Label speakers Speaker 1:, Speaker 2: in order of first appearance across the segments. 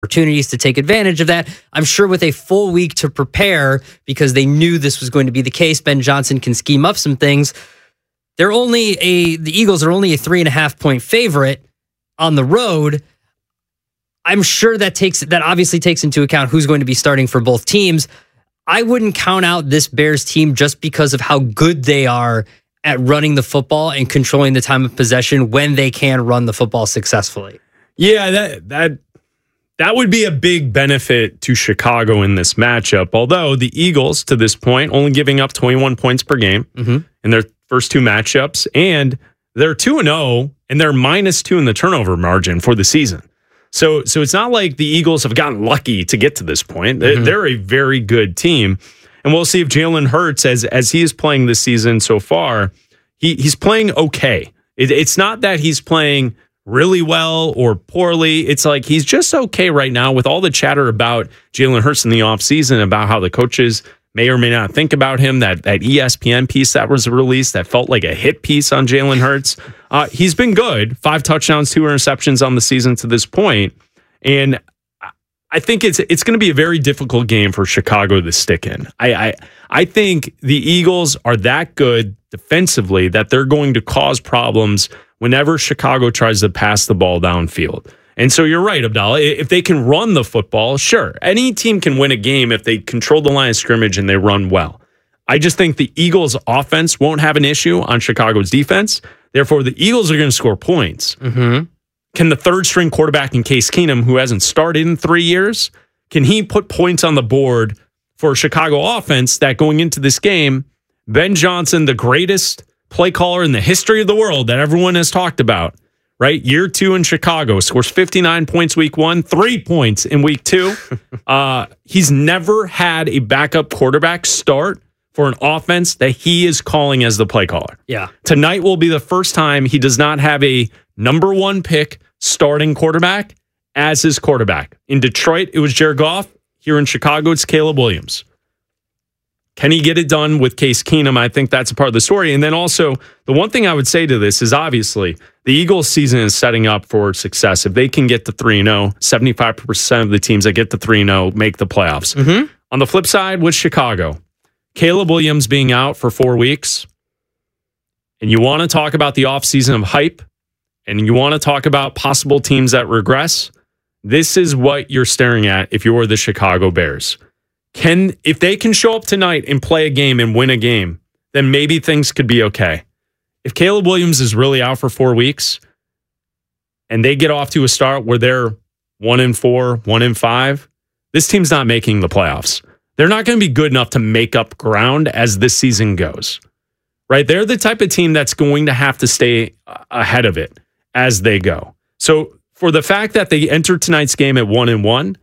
Speaker 1: opportunities to take advantage of that. I'm sure with a full week to prepare, because they knew this was going to be the case, Ben Johnson can scheme up some things. The Eagles are only a 3.5 point favorite on the road. I'm sure that obviously takes into account who's going to be starting for both teams. I wouldn't count out this Bears team just because of how good they are at running the football and controlling the time of possession when they can run the football successfully.
Speaker 2: Yeah, that would be a big benefit to Chicago in this matchup. Although the Eagles, to this point, only giving up 21 points per game in their first two matchups, and they're 2-0, and they're -2 in the turnover margin for the season. So it's not like the Eagles have gotten lucky to get to this point. They're a very good team. And we'll see if Jalen Hurts, as he is playing this season so far, he's playing okay. It's not that he's playing really well or poorly. It's like he's just okay right now with all the chatter about Jalen Hurts in the offseason, about how the coaches may or may not think about him, that ESPN piece that was released that felt like a hit piece on Jalen Hurts. He's been good. 5 touchdowns, 2 interceptions on the season to this point. And I think it's going to be a very difficult game for Chicago to stick in. I think the Eagles are that good defensively that they're going to cause problems whenever Chicago tries to pass the ball downfield. And so you're right, Abdallah. If they can run the football, sure. Any team can win a game if they control the line of scrimmage and they run well. I just think the Eagles' offense won't have an issue on Chicago's defense. Therefore, the Eagles are going to score points. Can the third-string quarterback in Case Keenum, who hasn't started in 3 years, can he put points on the board for a Chicago offense that going into this game, Ben Johnson, the greatest play caller in the history of the world that everyone has talked about, right? Year 2 in Chicago, scores 59 points week 1, 3 points in week 2. He's never had a backup quarterback start for an offense that he is calling as the play caller.
Speaker 1: Yeah.
Speaker 2: Tonight will be the first time he does not have a number 1 pick starting quarterback as his quarterback. In Detroit, it was Jared Goff. Here in Chicago, it's Caleb Williams. Can he get it done with Case Keenum? I think that's a part of the story. And then also, the one thing I would say to this is obviously the Eagles season is setting up for success. If they can get to 3-0, 75% of the teams that get to 3-0 make the playoffs. On the flip side, with Chicago, Caleb Williams being out for 4 weeks, and you want to talk about the offseason of hype, and you want to talk about possible teams that regress, this is what you're staring at if you're the Chicago Bears. If they can show up tonight and play a game and win a game, then maybe things could be okay. If Caleb Williams is really out for 4 weeks and they get off to a start where they're 1-4, 1-5, this team's not making the playoffs. They're not going to be good enough to make up ground as this season goes, right? They're the type of team that's going to have to stay ahead of it as they go. So for the fact that they entered tonight's game at 1-1,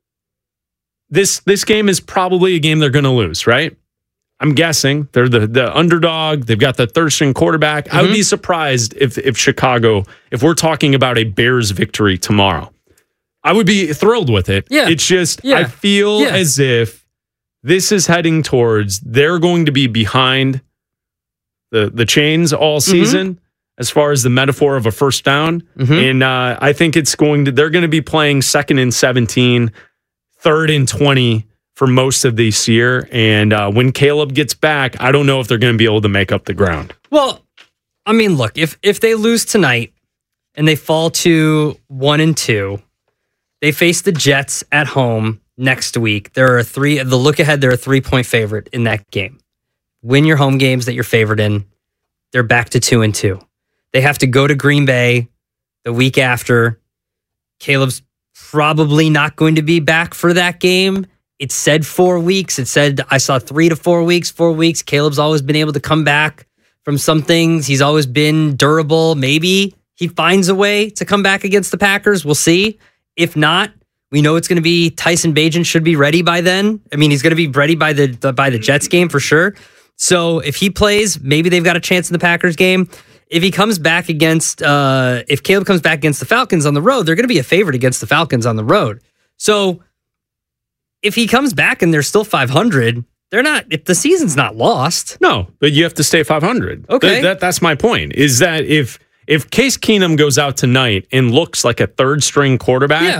Speaker 2: this game is probably a game they're going to lose, right? I'm guessing they're the underdog. They've got the third-string quarterback. I would be surprised if Chicago, if we're talking about a Bears victory tomorrow, I would be thrilled with it.
Speaker 1: Yeah.
Speaker 2: It's just, I feel as if this is heading towards, they're going to be behind the chains all season as far as the metaphor of a first down. And I think they're going to be playing 2nd and 17, 3rd and 20 for most of this year. And when Caleb gets back, I don't know if they're going to be able to make up the ground.
Speaker 1: Well, I mean, look, if they lose tonight and they fall to 1-2, they face the Jets at home next week. They're a 3-point favorite in that game. Win your home games that you're favored in. They're back to 2-2. They have to go to Green Bay the week after. Caleb's probably not going to be back for that game. It said 4 weeks. It said, I saw 3 to 4 weeks, 4 weeks. Caleb's always been able to come back from some things. He's always been durable. Maybe he finds a way to come back against the Packers. We'll see. If not, we know it's going to be Tyson Bagent should be ready by then. I mean, he's going to be ready by the Jets game for sure. So if he plays, maybe they've got a chance in the Packers game. If he comes back if Caleb comes back against the Falcons on the road, they're going to be a favorite against the Falcons on the road. So if he comes back and they're still 500, if the season's not lost.
Speaker 2: No, but you have to stay 500.
Speaker 1: Okay.
Speaker 2: That's my point, is that if Case Keenum goes out tonight and looks like a third string quarterback,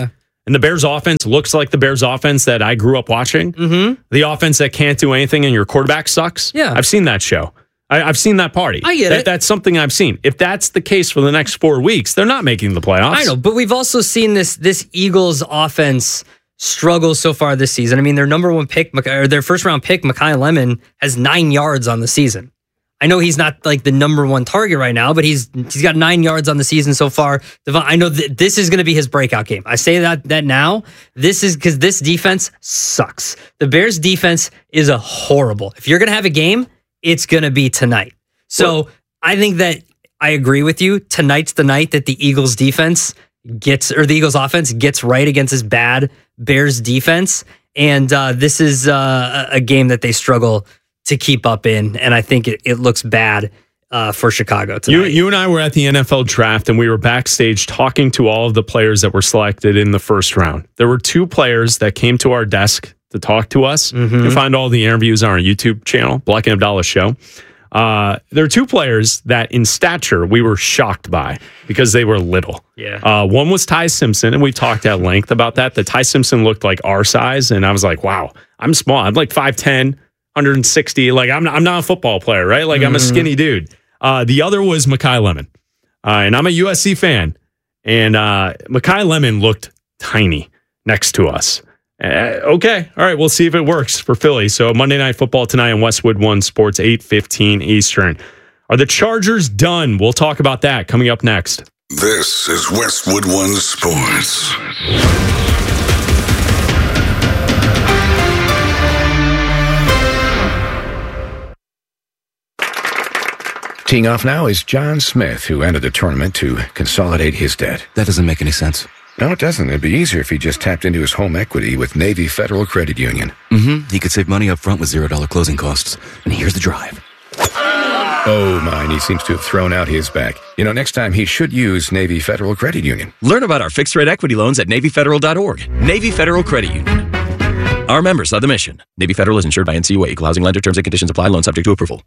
Speaker 2: and the Bears offense looks like the Bears offense that I grew up watching, the offense that can't do anything and your quarterback sucks.
Speaker 1: Yeah.
Speaker 2: I've seen that show. I've seen that party.
Speaker 1: I get it.
Speaker 2: That's something I've seen. If that's the case for the next 4 weeks, they're not making the playoffs.
Speaker 1: I know, but we've also seen this Eagles offense struggle so far this season. I mean, their number one pick, or their first round pick, Mekhi Lemon, has 9 yards on the season. I know he's not like the number one target right now, but he's got 9 yards on the season so far. I know that this is going to be his breakout game. I say that now. This is because this defense sucks. The Bears defense is horrible. If you're going to have a game, it's going to be tonight. So I think that I agree with you. Tonight's the night that the Eagles defense the Eagles offense gets right against this bad Bears defense. And this is a game that they struggle to keep up in. And I think it looks bad for Chicago tonight.
Speaker 2: You and I were at the NFL draft, and we were backstage talking to all of the players that were selected in the first round. There were 2 players that came to our desk to talk to us. You can find all the interviews on our YouTube channel, Black and Abdallah Show. There are 2 players that in stature we were shocked by because they were little.
Speaker 1: Yeah.
Speaker 2: One was Ty Simpson, and we talked at length about that. The Ty Simpson looked like our size, and I was like, wow, I'm small. I'm like 5'10", 160. Like I'm not a football player, right? Like I'm a skinny dude. The other was Mekhi Lemon. And I'm a USC fan. And Mekhi Lemon looked tiny next to us. Okay. All right. We'll see if it works for Philly. So Monday Night Football tonight on Westwood One Sports, 8:15 Eastern. Are the Chargers done? We'll talk about that coming up next.
Speaker 3: This is Westwood One Sports.
Speaker 4: Teeing off now is John Smith, who entered the tournament to consolidate his debt.
Speaker 5: That doesn't make any sense.
Speaker 4: No, it doesn't. It'd be easier if he just tapped into his home equity with Navy Federal Credit Union.
Speaker 5: He could save money up front with $0 closing costs. And here's the drive.
Speaker 4: Oh, mine. He seems to have thrown out his back. Next time he should use Navy Federal Credit Union.
Speaker 6: Learn about our fixed-rate equity loans at NavyFederal.org. Navy Federal Credit Union. Our members of the mission. Navy Federal is insured by NCUA. Equal housing lender. Terms and conditions apply. Loan subject to approval.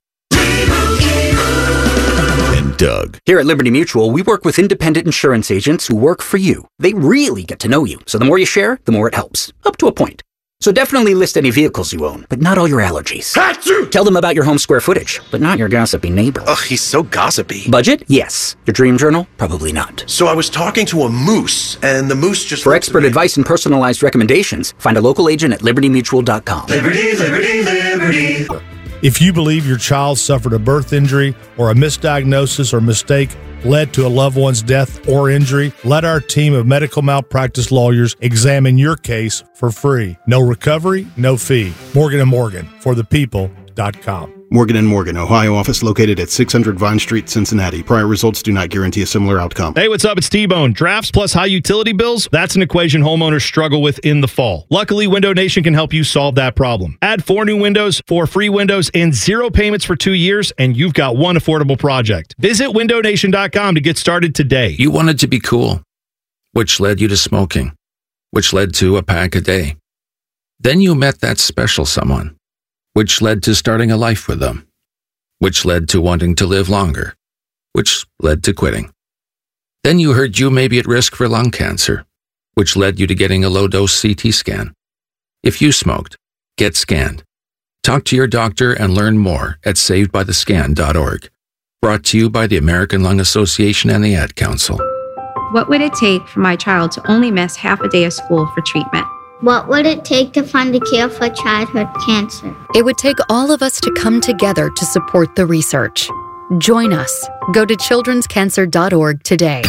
Speaker 6: And Doug.
Speaker 7: Here at Liberty Mutual, we work with independent insurance agents who work for you. They really get to know you. So the more you share, the more it helps. Up to a point. So definitely list any vehicles you own, but not all your allergies. Tell them about your home square footage, but not your gossipy neighbor.
Speaker 8: Ugh, he's so gossipy.
Speaker 7: Budget? Yes. Your dream journal? Probably not.
Speaker 8: So I was talking to a moose, and the moose just...
Speaker 7: For expert advice and personalized recommendations, find a local agent at libertymutual.com.
Speaker 9: Liberty, liberty, liberty. If you believe your child suffered a birth injury or a misdiagnosis or mistake led to a loved one's death or injury, let our team of medical malpractice lawyers examine your case for free. No recovery, no fee. Morgan & Morgan, for the people.com.
Speaker 10: Morgan & Morgan, Ohio office located at 600 Vine Street, Cincinnati. Prior results do not guarantee a similar outcome.
Speaker 11: Hey, what's up? It's T-Bone. Drafts plus high utility bills? That's an equation homeowners struggle with in the fall. Luckily, Window Nation can help you solve that problem. Add 4 new windows, 4 free windows, and 0 payments for 2 years, and you've got one affordable project. Visit windownation.com to get started today.
Speaker 12: You wanted to be cool, which led you to smoking, which led to a pack a day. Then you met that special someone, which led to starting a life with them, which led to wanting to live longer, which led to quitting. Then you heard you may be at risk for lung cancer, which led you to getting a low-dose CT scan. If you smoked, get scanned. Talk to your doctor and learn more at savedbythescan.org. Brought to you by the American Lung Association and the Ad Council.
Speaker 13: What would it take for my child to only miss half a day of school for treatment?
Speaker 14: What would it take to find a cure for childhood cancer?
Speaker 15: It would take all of us to come together to support the research. Join us. Go to childrenscancer.org today.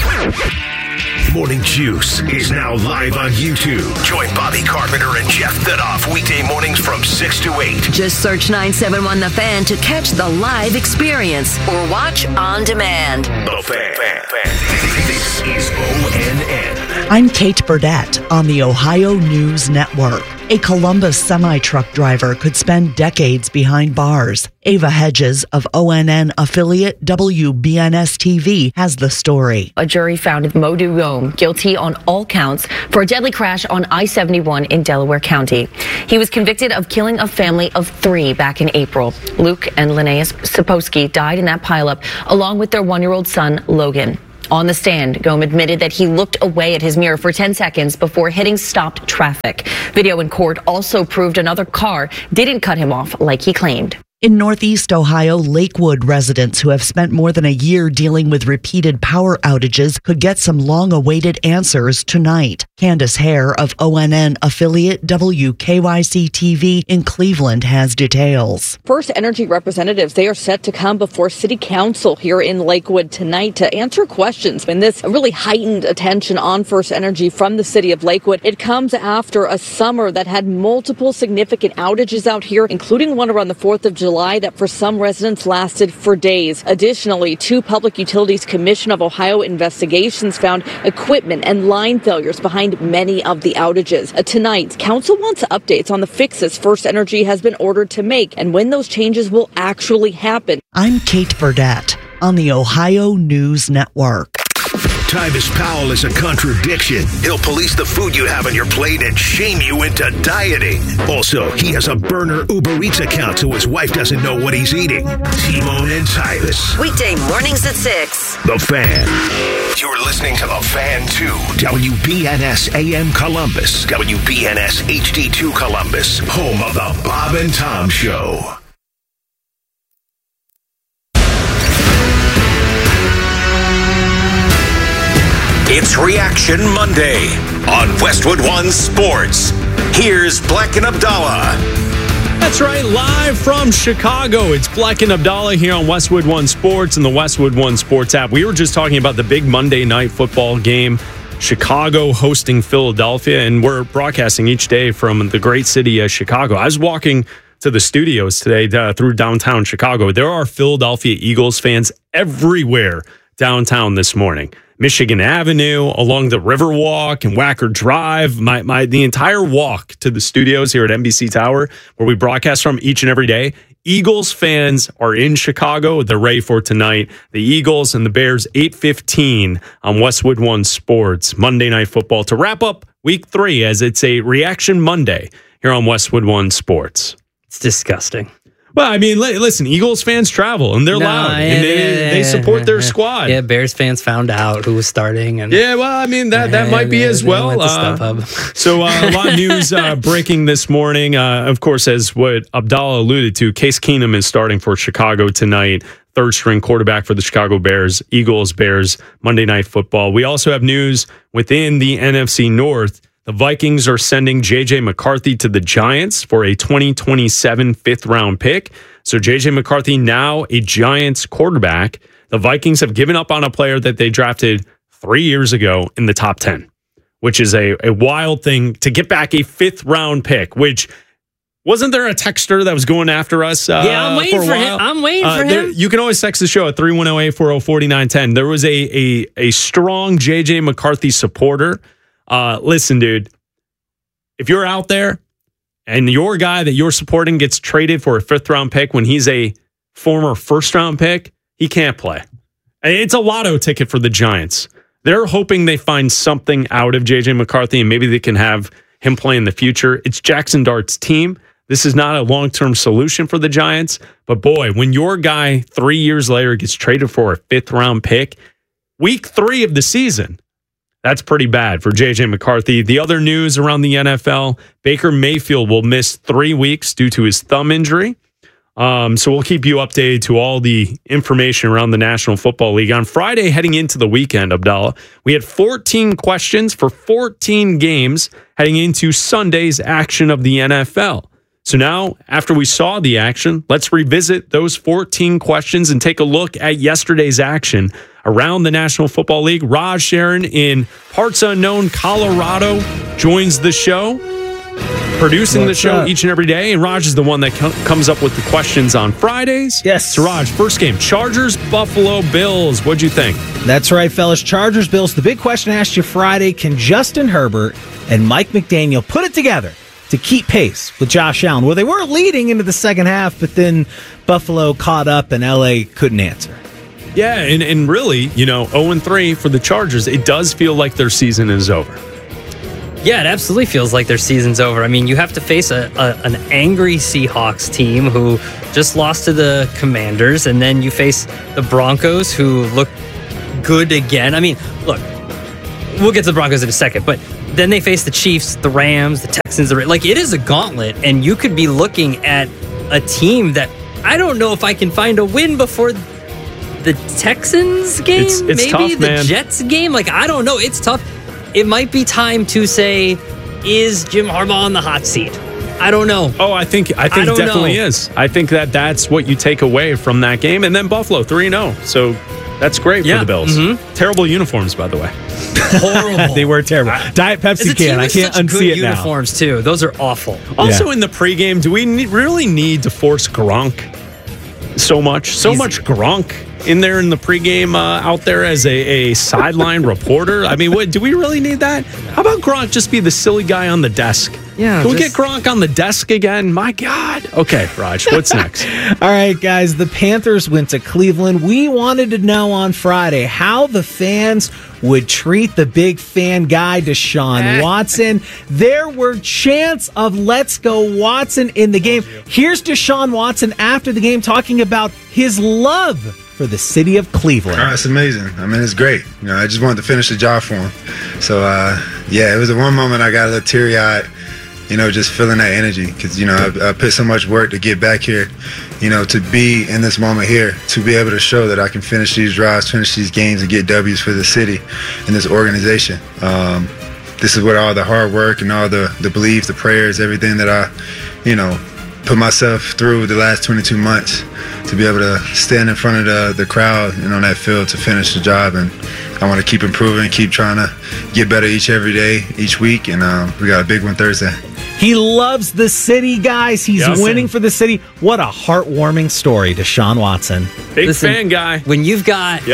Speaker 16: Morning Juice is now live on YouTube. Join Bobby Carpenter and Jeff Thidoff weekday mornings from 6 to 8.
Speaker 17: Just search 971 The Fan to catch the live experience or watch on demand.
Speaker 16: The Fan. This is ONN.
Speaker 18: I'm Kate Burdett on the Ohio News Network. A Columbus semi-truck driver could spend decades behind bars. Ava Hedges of ONN affiliate WBNS-TV has the story.
Speaker 19: A jury found Mo Dugome guilty on all counts for a deadly crash on I-71 in Delaware County. He was convicted of killing a family of 3 back in April. Luke and Linnaeus Sapolsky died in that pileup along with their 1-year-old son, Logan. On the stand, Gomes admitted that he looked away at his mirror for 10 seconds before hitting stopped traffic. Video in court also proved another car didn't cut him off like he claimed.
Speaker 18: In Northeast Ohio, Lakewood residents who have spent more than a year dealing with repeated power outages could get some long-awaited answers tonight. Candace Hare of ONN affiliate WKYC-TV in Cleveland has details.
Speaker 20: First Energy representatives, they are set to come before City Council here in Lakewood tonight to answer questions. And this really heightened attention on First Energy from the city of Lakewood. It comes after a summer that had multiple significant outages out here, including one around the 4th of July that for some residents lasted for days. Additionally, 2 Public Utilities Commission of Ohio investigations found equipment and line failures behind many of the outages. Tonight, Council wants updates on the fixes First Energy has been ordered to make and when those changes will actually happen.
Speaker 18: I'm Kate Burdett on the Ohio News Network.
Speaker 16: Tyvis Powell is a contradiction. He'll police the food you have on your plate and shame you into dieting. Also, he has a burner Uber Eats account so his wife doesn't know what he's eating. Timon and Tyvis.
Speaker 17: Weekday mornings at 6.
Speaker 16: The Fan. You're listening to The Fan 2. WBNS AM Columbus. WBNS HD2 Columbus. Home of The Bob and Tom Show.
Speaker 21: It's Reaction Monday on Westwood One Sports. Here's Black and Abdallah.
Speaker 2: That's right, live from Chicago. It's Black and Abdallah here on Westwood One Sports and the Westwood One Sports app. We were just talking about the big Monday night football game, Chicago hosting Philadelphia, and we're broadcasting each day from the great city of Chicago. I was walking to the studios today through downtown Chicago. There are Philadelphia Eagles fans everywhere downtown this morning. Michigan Avenue, along the Riverwalk and Wacker Drive, the entire walk to the studios here at NBC Tower, where we broadcast from each and every day. Eagles fans are in Chicago. They're ready for tonight. The Eagles and the Bears, 8:15 on Westwood One Sports, Monday Night Football, to wrap up Week 3 as it's a Reaction Monday here on Westwood One Sports.
Speaker 1: It's disgusting.
Speaker 2: Well, I mean, listen, Eagles fans travel, and they're loud, and they support their squad.
Speaker 1: Yeah, Bears fans found out who was starting. And
Speaker 2: yeah, well, I mean, that might be as well. So a lot of news breaking this morning. Of course, as what Abdallah alluded to, Case Keenum is starting for Chicago tonight. Third-string quarterback for the Chicago Bears, Eagles, Bears, Monday Night Football. We also have news within the NFC North. The Vikings are sending J.J. McCarthy to the Giants for a 2027 fifth-round pick. So J.J. McCarthy now a Giants quarterback. The Vikings have given up on a player that they drafted 3 years ago in the top 10, which is a wild thing to get back a fifth-round pick, which wasn't there a texter that was going after us
Speaker 1: yeah, I'm waiting for him. I'm waiting for him.
Speaker 2: You can always text the show at 310-840-4910. There was a strong J.J. McCarthy supporter. Listen, dude, if you're out there and your guy that you're supporting gets traded for a fifth-round pick when he's a former first-round pick, he can't play. It's a lotto ticket for the Giants. They're hoping they find something out of J.J. McCarthy and maybe they can have him play in the future. It's Jackson Dart's team. This is not a long-term solution for the Giants. But boy, when your guy 3 years later gets traded for a fifth-round pick, week 3 of the season, that's pretty bad for J.J. McCarthy. The other news around the NFL, Baker Mayfield will miss 3 weeks due to his thumb injury. So we'll keep you updated to all the information around the National Football League. On Friday, heading into the weekend, Abdallah, we had 14 questions for 14 games heading into Sunday's action of the NFL. So now, after we saw the action, let's revisit those 14 questions and take a look at yesterday's action around the National Football League. Raj Sharon in parts unknown Colorado joins the show, producing the show each and every day. And Raj is the one that comes up with the questions on Fridays.
Speaker 22: Yes.
Speaker 2: So Raj, first game, Chargers, Buffalo Bills. What'd you think?
Speaker 22: That's right, fellas. Chargers, Bills. The big question I asked you Friday, can Justin Herbert and Mike McDaniel put it together to keep pace with Josh Allen? Well, they were leading into the second half, but then Buffalo caught up and LA couldn't answer.
Speaker 2: Yeah, and really, 0-3 for the Chargers. It does feel like their season is over.
Speaker 1: Yeah, it absolutely feels like their season's over. I mean, you have to face an angry Seahawks team who just lost to the Commanders, and then you face the Broncos who look good again. I mean, look, we'll get to the Broncos in a second, but then they face the Chiefs, the Rams, the Texans. Like, it is a gauntlet, and you could be looking at a team that I don't know if I can find a win before the Texans game,
Speaker 2: it's
Speaker 1: maybe
Speaker 2: tough,
Speaker 1: the
Speaker 2: man.
Speaker 1: Jets game. Like, I don't know. It's tough. It might be time to say, is Jim Harbaugh on the hot seat? I don't know.
Speaker 2: Oh, I think it definitely is. I think that's what you take away from that game. And then Buffalo 3-0. So that's great for the Bills. Mm-hmm. Terrible uniforms, by the way.
Speaker 1: Horrible.
Speaker 22: They were terrible. Diet Pepsi can. I can't unsee it now.
Speaker 1: Uniforms too. Those are awful.
Speaker 2: Also in the pregame, do we really need to force Gronk so much? So much Gronk in there in the pregame out there as a sideline reporter? I mean, do we really need that? How about Gronk just be the silly guy on the desk?
Speaker 1: Yeah.
Speaker 2: Can we get Gronk on the desk again? My God. Okay, Raj, what's next?
Speaker 22: All right, guys, the Panthers went to Cleveland. We wanted to know on Friday how the fans would treat the big fan guy, Deshaun Watson. There were chants of "Let's go Watson" in the game. Here's Deshaun Watson after the game talking about his love for the city of Cleveland.
Speaker 3: It's amazing. I mean, it's great. I just wanted to finish the job for him. So, it was the one moment I got a little teary-eyed, just feeling that energy because, I put so much work to get back here, to be in this moment here, to be able to show that I can finish these drives, finish these games, and get W's for the city and this organization. This is where all the hard work and all the belief, the prayers, everything that I, put myself through the last 22 months to be able to stand in front of the crowd and on that field to finish the job. And I want to keep improving, keep trying to get better every day, each week. And we got a big one Thursday.
Speaker 22: He loves the city, guys. He's winning for the city. What a heartwarming story, Deshaun Watson.
Speaker 2: Big fan guy.
Speaker 1: When you've got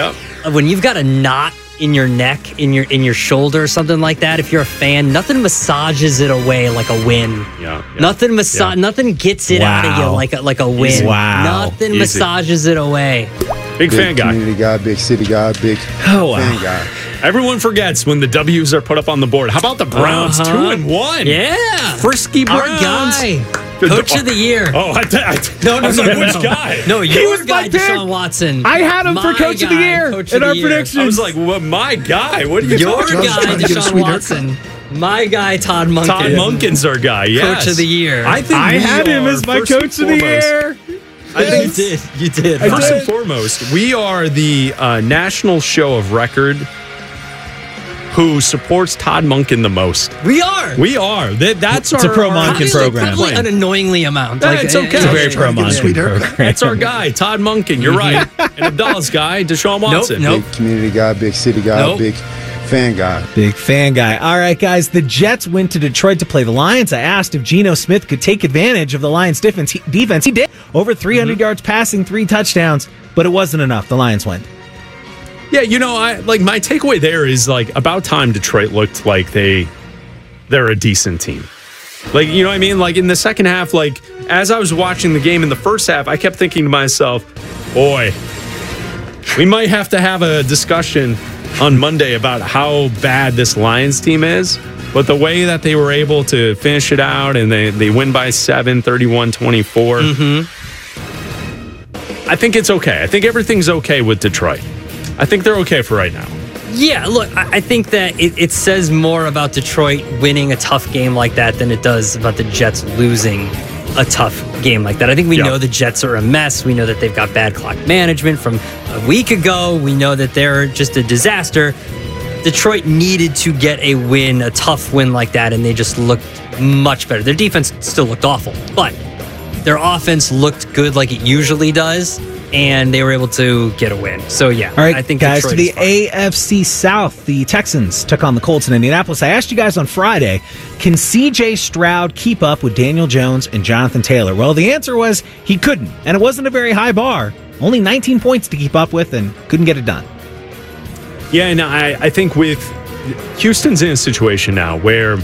Speaker 1: a knot in your neck, in your shoulder, or something like that, if you're a fan, nothing massages it away like a win. Nothing nothing gets it out of you like a win. Nothing massages it away.
Speaker 2: Big fan guy.
Speaker 3: Community guy, big city guy, big fan guy.
Speaker 2: Everyone forgets when the W's are put up on the board. How about the Browns 2-1?
Speaker 1: Yeah.
Speaker 2: Frisky Browns.
Speaker 1: Our guy. Coach of the year.
Speaker 2: Oh,
Speaker 1: no.
Speaker 2: Which guy?
Speaker 1: No, your guy, Deshaun Watson.
Speaker 22: I had him for Coach of the Year in our predictions.
Speaker 2: I was like, well, my guy. What are you talking about?
Speaker 1: Your guy, Deshaun Watson. My guy, Todd Monken.
Speaker 2: Todd Monken's our guy, yes.
Speaker 1: Coach of the Year.
Speaker 22: I had him as my Coach of the Year.
Speaker 1: I think you did.
Speaker 2: First and foremost, we are the national show of record who supports Todd Monken the most.
Speaker 1: We are.
Speaker 2: That's
Speaker 22: it's
Speaker 2: our
Speaker 22: a pro Monken program.
Speaker 1: Probably an annoyingly amount.
Speaker 2: It's okay.
Speaker 22: It's a very pro Monken program.
Speaker 2: That's our guy, Todd Monken. You're right. And Abdallah's guy, Deshaun Watson.
Speaker 3: Big community guy, big city guy, big fan guy.
Speaker 22: Big fan guy. All right, guys. The Jets went to Detroit to play the Lions. I asked if Geno Smith could take advantage of the Lions' defense. He did. Over 300 yards passing, 3 touchdowns, but it wasn't enough. The Lions win.
Speaker 2: Yeah, my takeaway there is about time Detroit looked like they're a decent team. You know what I mean? In the second half, as I was watching the game in the first half, I kept thinking to myself, boy, we might have to have a discussion on Monday about how bad this Lions team is. But the way that they were able to finish it out and they win by 7, 31-24, I think it's okay. I think everything's okay with Detroit. I think they're okay for right now.
Speaker 1: Yeah, look, I think that it says more about Detroit winning a tough game like that than it does about the Jets losing a tough game like that. I think we know the Jets are a mess. We know that they've got bad clock management from a week ago. We know that they're just a disaster. Detroit needed to get a win, a tough win like that, and they just looked much better. Their defense still looked awful, but their offense looked good like it usually does, and they were able to get a win. So, yeah,
Speaker 22: all right,
Speaker 1: I think
Speaker 22: guys,
Speaker 1: Detroit
Speaker 22: to the AFC South, the Texans took on the Colts in Indianapolis. I asked you guys on Friday, can C.J. Stroud keep up with Daniel Jones and Jonathan Taylor? Well, the answer was he couldn't, and it wasn't a very high bar. Only 19 points to keep up with, and couldn't get it done.
Speaker 2: Yeah, and I think with Houston's in a situation now where,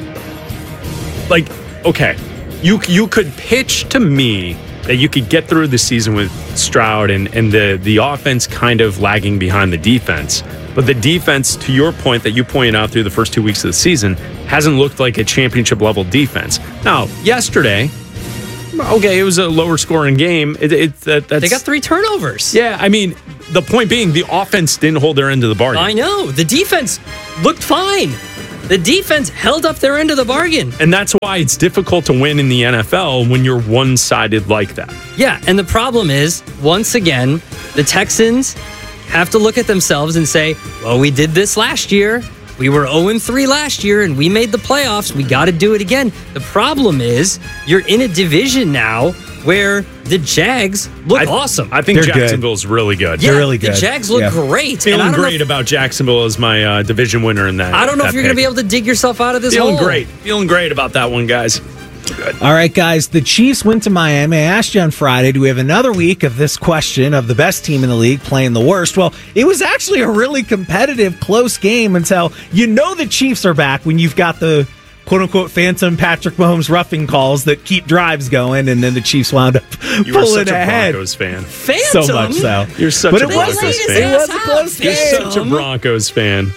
Speaker 2: okay, you could pitch to me that you could get through the season with Stroud and the offense kind of lagging behind the defense. But the defense, to your point that you pointed out through the first 2 weeks of the season, hasn't looked like a championship level defense. Now, yesterday, Okay, it was a lower scoring game.
Speaker 1: They got 3 turnovers.
Speaker 2: Yeah, I mean, the point being, the offense didn't hold their end of the bargain.
Speaker 1: I know. The defense looked fine. The defense held up their end of the bargain.
Speaker 2: And that's why it's difficult to win in the NFL when you're one-sided like that.
Speaker 1: Yeah, and the problem is, once again, the Texans have to look at themselves and say, well, we did this last year. We were 0-3 last year, and we made the playoffs. We got to do it again. The problem is, you're in a division now where the Jags look awesome.
Speaker 2: I think Jacksonville's really good.
Speaker 1: Yeah, they're really good. The Jags look great.
Speaker 2: Feeling great about Jacksonville as my division winner in that.
Speaker 1: I don't know if you're going to be able to dig yourself out of this hole.
Speaker 2: Feeling great about that one, guys. Good.
Speaker 22: All right, guys. The Chiefs went to Miami. I asked you on Friday, do we have another week of this question of the best team in the league playing the worst? Well, it was actually a really competitive, close game until you know the Chiefs are back when you've got the quote-unquote phantom Patrick Mahomes roughing calls that keep drives going, and then the Chiefs wound up
Speaker 2: you
Speaker 22: pulling
Speaker 2: were such
Speaker 22: ahead.
Speaker 2: A Broncos fan.
Speaker 1: Phantom?
Speaker 22: So much so.
Speaker 2: You're such a Broncos fan.
Speaker 22: It was a close game.
Speaker 2: You're such a Broncos fan.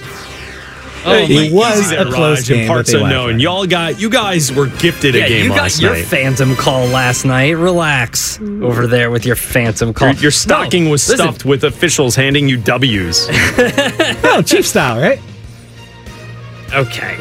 Speaker 22: It was a close game.
Speaker 2: Parts unknown. You guys were gifted a game last night.
Speaker 1: You got your phantom call last night. Relax over there with your phantom call.
Speaker 2: Your stocking was stuffed with officials handing you W's.
Speaker 22: No, Chief style, right?
Speaker 1: Okay.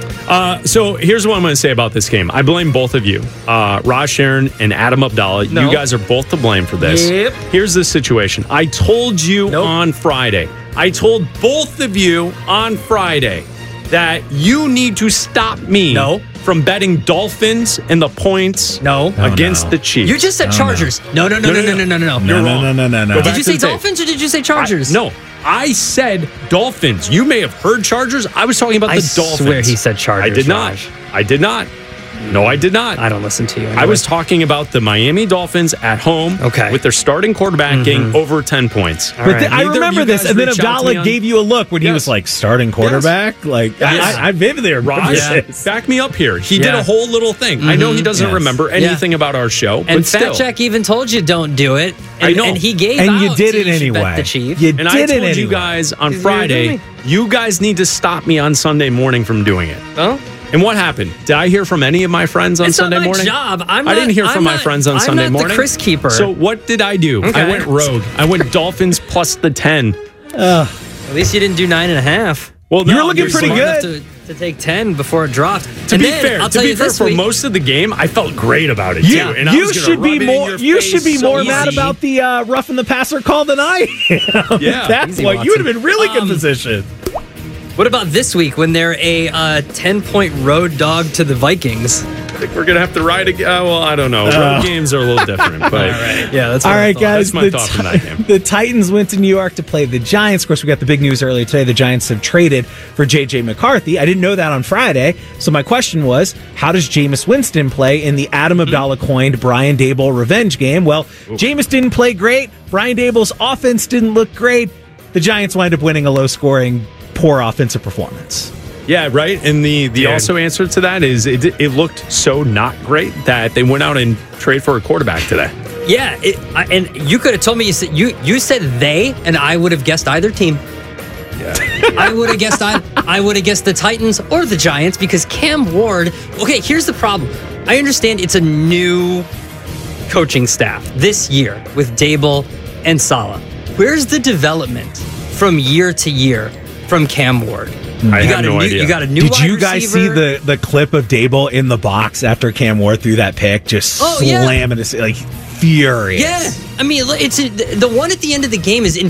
Speaker 2: So here's what I'm going to say about this game. I blame both of you, Raj Sharon and Adam Abdallah.
Speaker 1: No.
Speaker 2: You guys are both to blame for this.
Speaker 1: Yep.
Speaker 2: Here's the situation. I told you on Friday. I told both of you on Friday that you need to stop me from betting Dolphins and the points against the Chiefs.
Speaker 1: You just said Chargers. No. You're wrong.
Speaker 22: No.
Speaker 1: Did you say Dolphins or did you say Chargers?
Speaker 2: No. I said Dolphins. You may have heard Chargers. I was talking about the Dolphins.
Speaker 1: I swear he said Chargers.
Speaker 2: I did not. I did not. No, I did not.
Speaker 1: I don't listen to you anyway.
Speaker 2: I was talking about the Miami Dolphins at home with their starting quarterback getting over 10 points.
Speaker 22: I remember this, and then Abdallah gave you a look when he was like, starting quarterback? Yes. Like, I vividly remember this.
Speaker 2: Back me up here. He did a whole little thing. I know he doesn't remember anything about our show,
Speaker 1: and
Speaker 2: but still.
Speaker 1: Fat Jack even told you don't do it. And,
Speaker 2: I know.
Speaker 1: And he gave
Speaker 22: and
Speaker 1: out
Speaker 22: you did it
Speaker 1: you
Speaker 22: anyway.
Speaker 1: Bet the Chiefs.
Speaker 22: You did
Speaker 2: I
Speaker 22: it
Speaker 2: told
Speaker 22: anyway.
Speaker 2: you guys on Friday, you guys need to stop me on Sunday morning from doing it.
Speaker 1: Oh?
Speaker 2: And what happened? Did I hear from any of my friends on Sunday morning?
Speaker 1: It's not my job.
Speaker 2: I didn't hear from my friends on Sunday morning.
Speaker 1: I'm not the Chris Keeper.
Speaker 2: So what did I do?
Speaker 1: Okay.
Speaker 2: I went rogue. I went Dolphins plus the 10.
Speaker 1: At least you didn't do 9.5.
Speaker 2: Well,
Speaker 22: you're looking pretty
Speaker 1: good. To take 10 before it dropped.
Speaker 2: To be fair, for most of the game, I felt great about it too. And
Speaker 22: you should be more. You should be more mad about the roughing the passer call than I am.
Speaker 2: Yeah,
Speaker 22: that's what you would have been really good position.
Speaker 1: What about this week when they're a 10-point road dog to the Vikings?
Speaker 2: I think we're going to have to ride again. Well, I don't know. Road games are a little different. But
Speaker 1: all right. Yeah, that's
Speaker 22: all right, guys.
Speaker 2: That's my thought from that game.
Speaker 22: The Titans went to New York to play the Giants. Of course, we got the big news earlier today. The Giants have traded for J.J. McCarthy. I didn't know that on Friday. So my question was, how does Jameis Winston play in the Adam Abdallah coined Brian Daboll revenge game? Well, Jameis didn't play great. Brian Daboll's offense didn't look great. The Giants wind up winning a low-scoring, poor offensive performance.
Speaker 2: Yeah, right. And the also answer to that is it looked so not great that they went out and traded for a quarterback today.
Speaker 1: Yeah, and you could have told me you said they, and I would have guessed either team.
Speaker 2: Yeah.
Speaker 1: I would have guessed I would have guessed the Titans or the Giants because Cam Ward. Okay, here's the problem. I understand it's a new coaching staff this year with Daboll and Saleh. Where's the development from year to year from Cam Ward?
Speaker 2: I have no idea.
Speaker 1: You got a new
Speaker 22: Did
Speaker 1: wide
Speaker 22: you guys
Speaker 1: receiver.
Speaker 22: see the clip of Daboll in the box after Cam Ward threw that pick? Just slamming his like furious.
Speaker 1: Yeah, I mean, it's the one at the end of the game is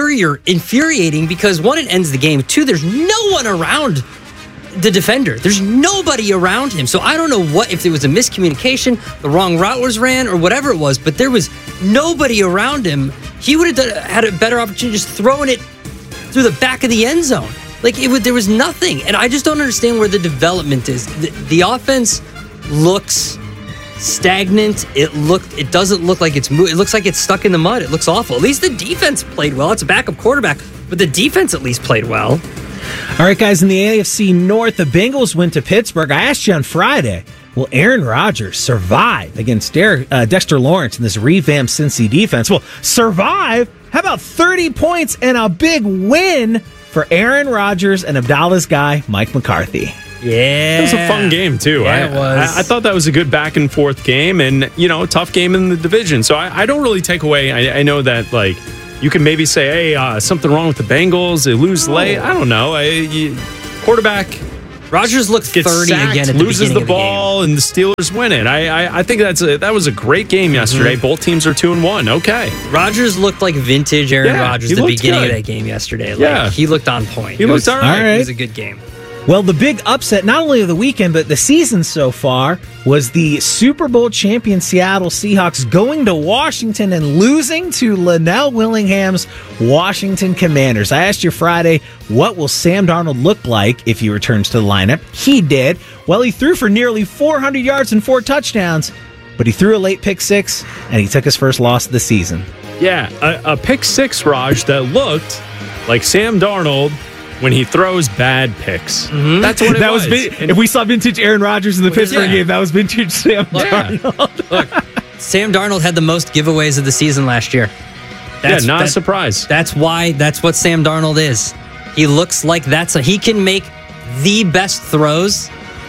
Speaker 1: infuriating because one, it ends the game. Two, there's no one around the defender. There's nobody around him. So I don't know if there was a miscommunication, the wrong route was ran, or whatever it was. But there was nobody around him. He would have had a better opportunity just throwing it through the back of the end zone. Like there was nothing, and I just don't understand where the development is. The offense looks stagnant. It doesn't look like it's moving. It looks like it's stuck in the mud. It looks awful. At least the defense played well. It's a backup quarterback, but the defense at least played well.
Speaker 22: All right, guys, in the AFC North, the Bengals went to Pittsburgh. I asked you on Friday, will Aaron Rodgers survive against Dexter Lawrence in this revamped Cincy defense? Well, survive? How about 30 points and a big win for Aaron Rodgers and Abdallah's guy, Mike McCarthy?
Speaker 1: Yeah.
Speaker 2: It was a fun game, too.
Speaker 1: Yeah, it was.
Speaker 2: I thought that was a good back and forth game and, tough game in the division. So I don't really take away. I know that, like, you can maybe say, hey, something wrong with the Bengals. They lose late. I don't know. Quarterback.
Speaker 1: Rodgers looked 30
Speaker 2: sacked,
Speaker 1: again at the
Speaker 2: loses
Speaker 1: beginning
Speaker 2: the ball, and the Steelers win it. I think that was a great game yesterday. Both teams are 2-1. Okay.
Speaker 1: Rodgers looked like vintage Aaron Rodgers at the beginning of that game yesterday. Like, he looked on point.
Speaker 2: He looked all right.
Speaker 1: It was a good game.
Speaker 22: Well, the big upset, not only of the weekend, but the season so far, was the Super Bowl champion Seattle Seahawks going to Washington and losing to Linnell Willingham's Washington Commanders. I asked you Friday, what will Sam Darnold look like if he returns to the lineup? He did. Well, he threw for nearly 400 yards and 4 touchdowns, but he threw a late pick 6, and he took his first loss of the season.
Speaker 2: Yeah, a pick 6, Raj, that looked like Sam Darnold when he throws bad picks. That's what it was.
Speaker 22: If we saw vintage Aaron Rodgers in the Pittsburgh game, that was vintage Sam Darnold.
Speaker 1: Look, Sam Darnold had the most giveaways of the season last year.
Speaker 2: Not a surprise.
Speaker 1: That's what Sam Darnold is. He looks like he can make the best throws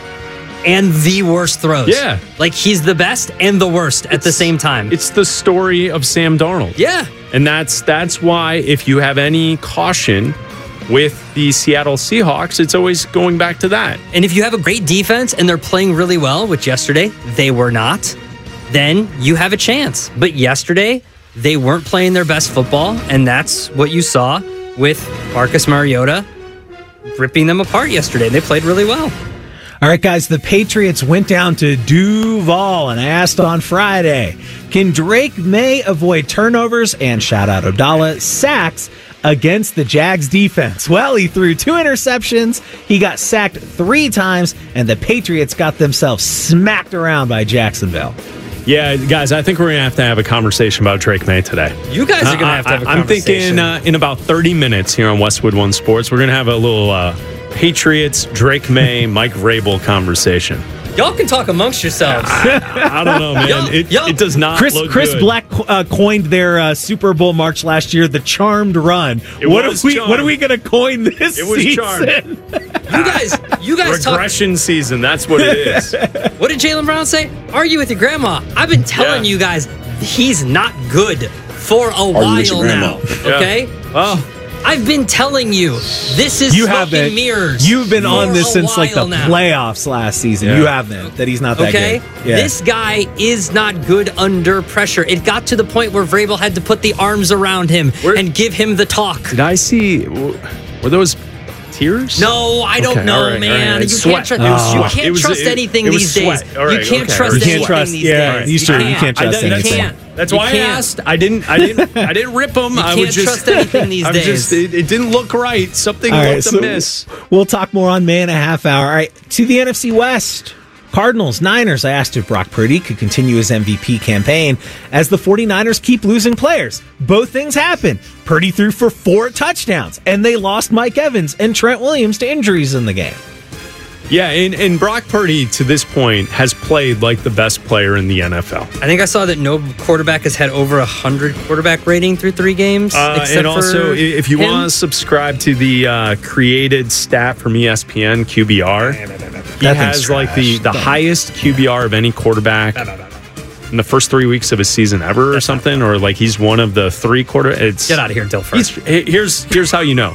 Speaker 1: and the worst throws.
Speaker 2: Yeah.
Speaker 1: Like he's the best and the worst at the same time.
Speaker 2: It's the story of Sam Darnold.
Speaker 1: Yeah.
Speaker 2: And that's why if you have any caution with the Seattle Seahawks, it's always going back to that.
Speaker 1: And if you have a great defense and they're playing really well, which yesterday they were not, then you have a chance. But yesterday, they weren't playing their best football, and that's what you saw with Marcus Mariota ripping them apart yesterday. They played really well.
Speaker 22: All right, guys, the Patriots went down to Duval, and I asked on Friday, can Drake May avoid turnovers and, shout out Abdallah, sacks against the Jags defense? Well, he threw 2 interceptions, he got sacked 3 times, and the Patriots got themselves smacked around by Jacksonville.
Speaker 2: Yeah, guys, I think we're going to have a conversation about Drake May today.
Speaker 1: You guys are going to have a conversation.
Speaker 2: I'm thinking in about 30 minutes here on Westwood One Sports, we're going to have a little Patriots, Drake May, Mike Vrabel conversation.
Speaker 1: Y'all can talk amongst yourselves.
Speaker 2: I don't know, man. It does not look
Speaker 22: Chris
Speaker 2: good.
Speaker 22: Black coined their Super Bowl march last year the Charmed Run. What are we going to coin this
Speaker 2: It was
Speaker 22: season?
Speaker 2: Charmed.
Speaker 1: You guys
Speaker 2: regression season. That's what it is.
Speaker 1: What did Jaylen Brown say? Argue with your grandma. I've been telling you guys he's not good for a while now. Okay?
Speaker 2: Well,
Speaker 1: I've been telling you this is smoking mirrors.
Speaker 22: You've been on this since like the
Speaker 1: now.
Speaker 22: playoffs last season. You haven't. That he's not that good. Yeah.
Speaker 1: This guy is not good under pressure. It got to the point where Vrabel had to put the arms around him and give him the talk.
Speaker 2: Did I see? Were those tears?
Speaker 1: No, I don't know, man. You can't trust anything these days. You can't trust anything these days.
Speaker 22: You can't trust anything.
Speaker 2: That's why I asked. I didn't rip him.
Speaker 1: I can't trust anything these days.
Speaker 2: It didn't look right. Something looked amiss.
Speaker 22: We'll talk more on Man a Half Hour. All right, to the NFC West. Cardinals, Niners. I asked if Brock Purdy could continue his MVP campaign as the 49ers keep losing players. Both things happened. Purdy threw for 4 touchdowns, and they lost Mike Evans and Trent Williams to injuries in the game.
Speaker 2: Yeah, and Brock Purdy, to this point, has played like the best player in the NFL.
Speaker 1: I think I saw that no quarterback has had over 100 quarterback rating through 3 games.
Speaker 2: And also, if you want to subscribe to the created stat from ESPN, QBR, he has like the highest QBR of any quarterback in the first 3 weeks of his season ever or something, or like he's one of the 3
Speaker 1: Get out of here, Dilfer.
Speaker 2: Here's how you know.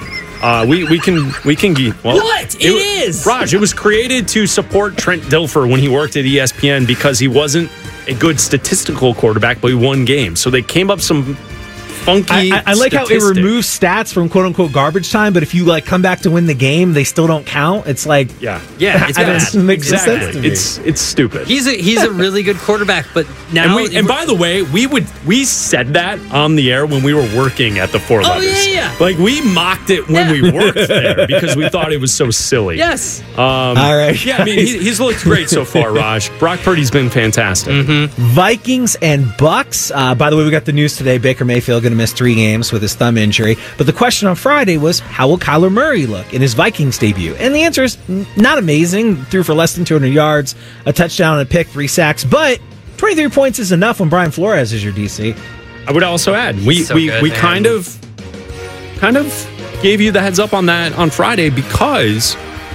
Speaker 2: We can get
Speaker 1: what it is.
Speaker 2: Raj, it was created to support Trent Dilfer when he worked at ESPN because he wasn't a good statistical quarterback, but he won games. So they came up some funky.
Speaker 22: I like how it removes stats from quote unquote garbage time, but if you like come back to win the game, they still don't count. It's like
Speaker 1: it's bad.
Speaker 22: Makes sense to me.
Speaker 2: It's stupid.
Speaker 1: He's a really good quarterback, but now
Speaker 2: and by the way, we said that on the air when we were working at the Four Letters.
Speaker 1: Yeah.
Speaker 2: Like we mocked it when we worked there because we thought it was so silly.
Speaker 1: Yes.
Speaker 2: All
Speaker 22: right.
Speaker 2: Yeah, I mean he's looked great so far, Raj. Brock Purdy's been fantastic.
Speaker 22: Vikings and Bucks. By the way, we got the news today. Baker Mayfield going to miss 3 games with his thumb injury. But the question on Friday was, how will Kyler Murray look in his Vikings debut? And the answer is not amazing. Threw for less than 200 yards, a touchdown and a pick, 3 sacks. But 23 points is enough when Brian Flores is your DC.
Speaker 2: I would also add, we kind of gave you the heads up on that on Friday because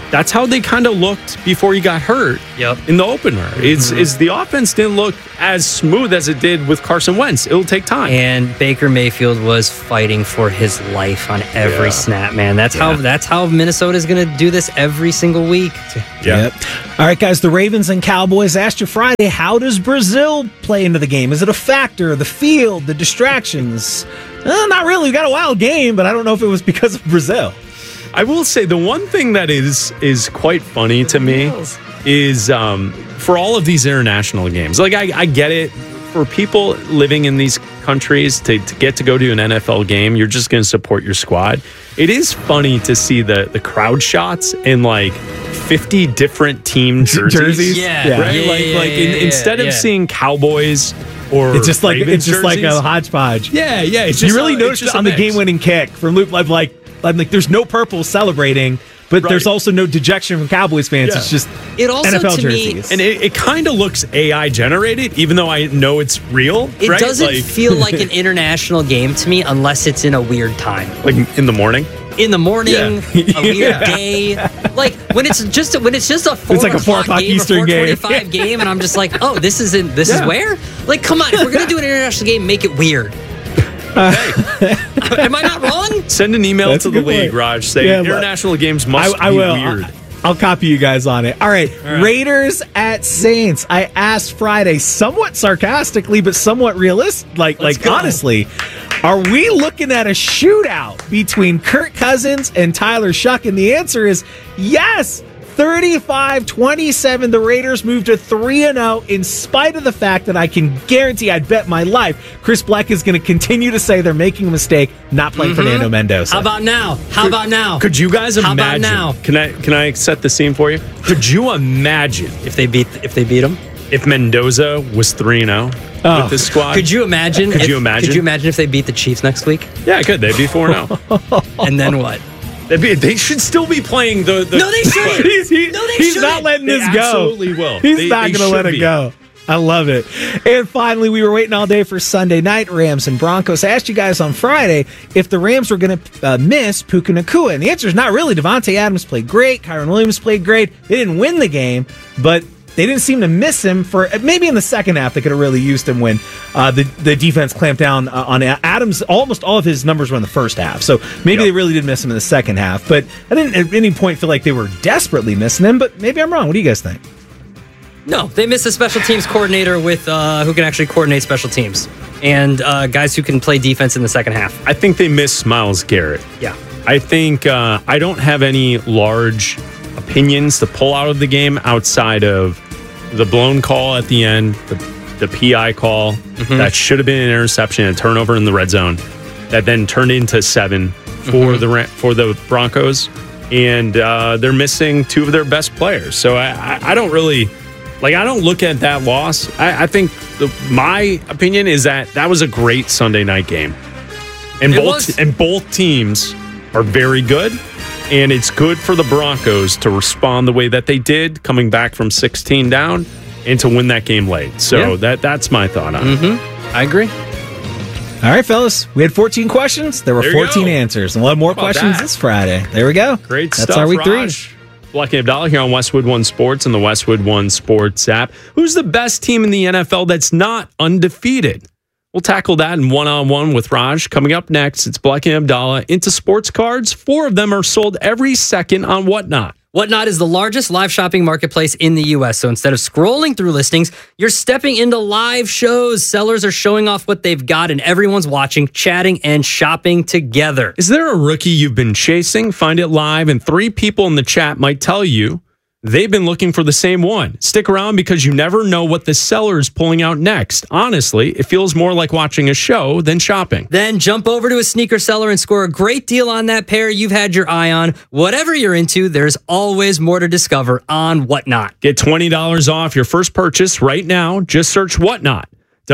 Speaker 2: that's how they kind of looked before he got hurt in the opener. Is the offense didn't look as smooth as it did with Carson Wentz. It'll take time.
Speaker 1: And Baker Mayfield was fighting for his life on every snap, man. That's how Minnesota's going to do this every single week.
Speaker 22: Yep. All right, guys, the Ravens and Cowboys asked you Friday, how does Brazil play into the game? Is it a factor? The field, the distractions? Not really. We got a wild game, but I don't know if it was because of Brazil.
Speaker 2: I will say the one thing that is quite funny to me is for all of these international games. Like I get it. For people living in these countries to get to go to an NFL game, you're just going to support your squad. It is funny to see the crowd shots in like 50 different team jerseys. Instead of seeing Cowboys or
Speaker 22: it's just like
Speaker 2: Ravens
Speaker 22: like a hodgepodge.
Speaker 2: Yeah. It's just
Speaker 22: you really noticed it on the game-winning kick from Luke. I'm like, there's no purple celebrating. But there's also no dejection from Cowboys fans. Yeah. It's just NFL jerseys.
Speaker 2: And it kind of looks AI generated, even though I know it's real.
Speaker 1: It doesn't feel like an international game to me unless it's in a weird time.
Speaker 2: Like in the morning?
Speaker 1: In the morning, a weird day. Like when it's just a 4
Speaker 22: o'clock
Speaker 1: game
Speaker 22: Eastern
Speaker 1: or 4:25 game, and I'm just like, oh, this is where? Like, come on, if we're gonna do an international game, make it weird. Am I not wrong?
Speaker 2: Send an email to the league, Raj. Say international games must be weird.
Speaker 22: I'll copy you guys on it. All right. Raiders at Saints. I asked Friday, somewhat sarcastically, but somewhat realistic. Like honestly, are we looking at a shootout between Kirk Cousins and Tyler Shuck? And the answer is yes. 35-27, the Raiders moved to 3-0 in spite of the fact that I can guarantee, I'd bet my life, Chris Black is going to continue to say they're making a mistake not playing Fernando Mendoza.
Speaker 1: How about now?
Speaker 2: Could you guys imagine?
Speaker 1: How about now?
Speaker 2: Can I set the scene for you? Could you imagine
Speaker 1: if they beat them?
Speaker 2: If Mendoza was 3-0 with this squad?
Speaker 1: Could you imagine? Could you imagine if they beat the Chiefs next week?
Speaker 2: Yeah, I could. They'd be 4-0.
Speaker 1: And then what?
Speaker 2: They should still be playing the
Speaker 1: No, they shouldn't.
Speaker 22: He's not letting this go.
Speaker 2: Absolutely will.
Speaker 22: He's not going to let it go. I love it. And finally, we were waiting all day for Sunday night, Rams and Broncos. I asked you guys on Friday if the Rams were going to miss Puka Nacua. And the answer is not really. Devontae Adams played great. Kyron Williams played great. They didn't win the game, but they didn't seem to miss him for maybe in the second half. They could have really used him when the defense clamped down on Adams. Almost all of his numbers were in the first half, so maybe they really did miss him in the second half. But I didn't at any point feel like they were desperately missing him. But maybe I'm wrong. What do you guys think?
Speaker 1: No, they missed a special teams coordinator with who can actually coordinate special teams and guys who can play defense in the second half.
Speaker 2: I think they missed Myles Garrett.
Speaker 1: Yeah,
Speaker 2: I think I don't have any large opinions to pull out of the game outside of the blown call at the end, the PI call that should have been an interception, a turnover in the red zone that then turned into 7 for the Broncos, and they're missing 2 of their best players. So I don't really I don't look at that loss. I think my opinion is that was a great Sunday night game, and both teams are very good. And it's good for the Broncos to respond the way that they did, coming back from 16 down, and to win that game late. So that's my thought on it.
Speaker 1: I agree.
Speaker 22: All right, fellas. We had 14 questions. There were 14 answers. And we'll have more questions this Friday. There we go.
Speaker 2: Great
Speaker 22: That's
Speaker 2: stuff,
Speaker 22: our week
Speaker 2: Raj. 3. Black and Abdallah here on Westwood One Sports and the Westwood One Sports app. Who's the best team in the NFL that's not undefeated? We'll tackle that in one-on-one with Raj. Coming up next, it's Black and Abdallah into sports cards. 4 of them are sold every second on Whatnot.
Speaker 1: Whatnot is the largest live shopping marketplace in the U.S. So instead of scrolling through listings, you're stepping into live shows. Sellers are showing off what they've got, and everyone's watching, chatting, and shopping together.
Speaker 2: Is there a rookie you've been chasing? Find it live, and 3 people in the chat might tell you they've been looking for the same one. Stick around because you never know what the seller is pulling out next. Honestly, it feels more like watching a show than shopping.
Speaker 1: Then jump over to a sneaker seller and score a great deal on that pair you've had your eye on. Whatever you're into, there's always more to discover on Whatnot.
Speaker 2: Get $20 off your first purchase right now. Just search Whatnot,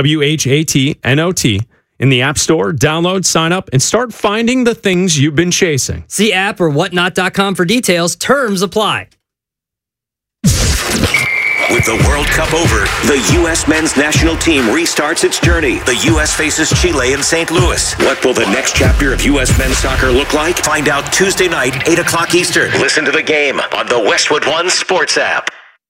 Speaker 2: WHATNOT, in the App Store. Download, sign up, and start finding the things you've been chasing.
Speaker 1: See app or whatnot.com for details. Terms apply.
Speaker 21: With the World Cup over, the U.S. men's national team restarts its journey. The U.S. faces Chile in St. Louis. What will the next chapter of U.S. men's soccer look like? Find out Tuesday night, 8 o'clock Eastern. Listen to the game on the Westwood One Sports app.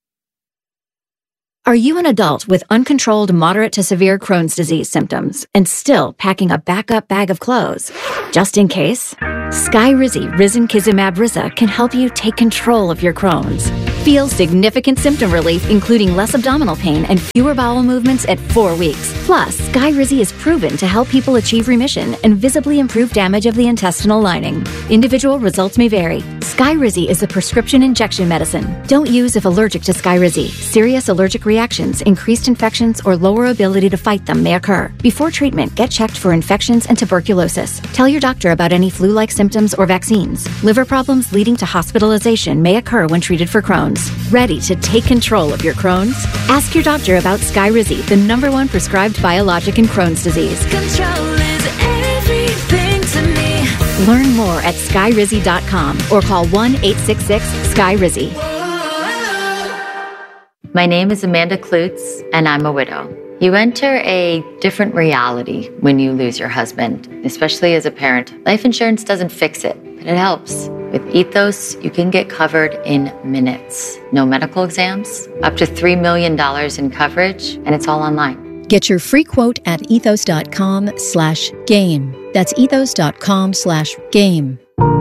Speaker 4: Are you an adult with uncontrolled moderate to severe Crohn's disease symptoms and still packing a backup bag of clothes? Just in case, Skyrizi Risankizumab Riza can help you take control of your Crohn's. Feel significant symptom relief, including less abdominal pain and fewer bowel movements at 4 weeks. Plus, Skyrizi is proven to help people achieve remission and visibly improve damage of the intestinal lining. Individual results may vary. Skyrizi is a prescription injection medicine. Don't use if allergic to Skyrizi. Serious allergic reactions, increased infections, or lower ability to fight them may occur. Before treatment, get checked for infections and tuberculosis. Tell your doctor about any flu-like symptoms or vaccines. Liver problems leading to hospitalization may occur when treated for Crohn's. Ready to take control of your Crohn's? Ask your doctor about Skyrizi, the #1 prescribed biologic in Crohn's disease.
Speaker 5: Control is everything to me.
Speaker 4: Learn more at skyrizi.com or call 1-866-SKYRIZI.
Speaker 23: My name is Amanda Klutz, and I'm a widow. You enter a different reality when you lose your husband, especially as a parent. Life insurance doesn't fix it, but it helps. With Ethos, you can get covered in minutes. No medical exams, up to $3 million in coverage, and it's all online.
Speaker 24: Get your free quote at ethos.com/game. That's ethos.com/game.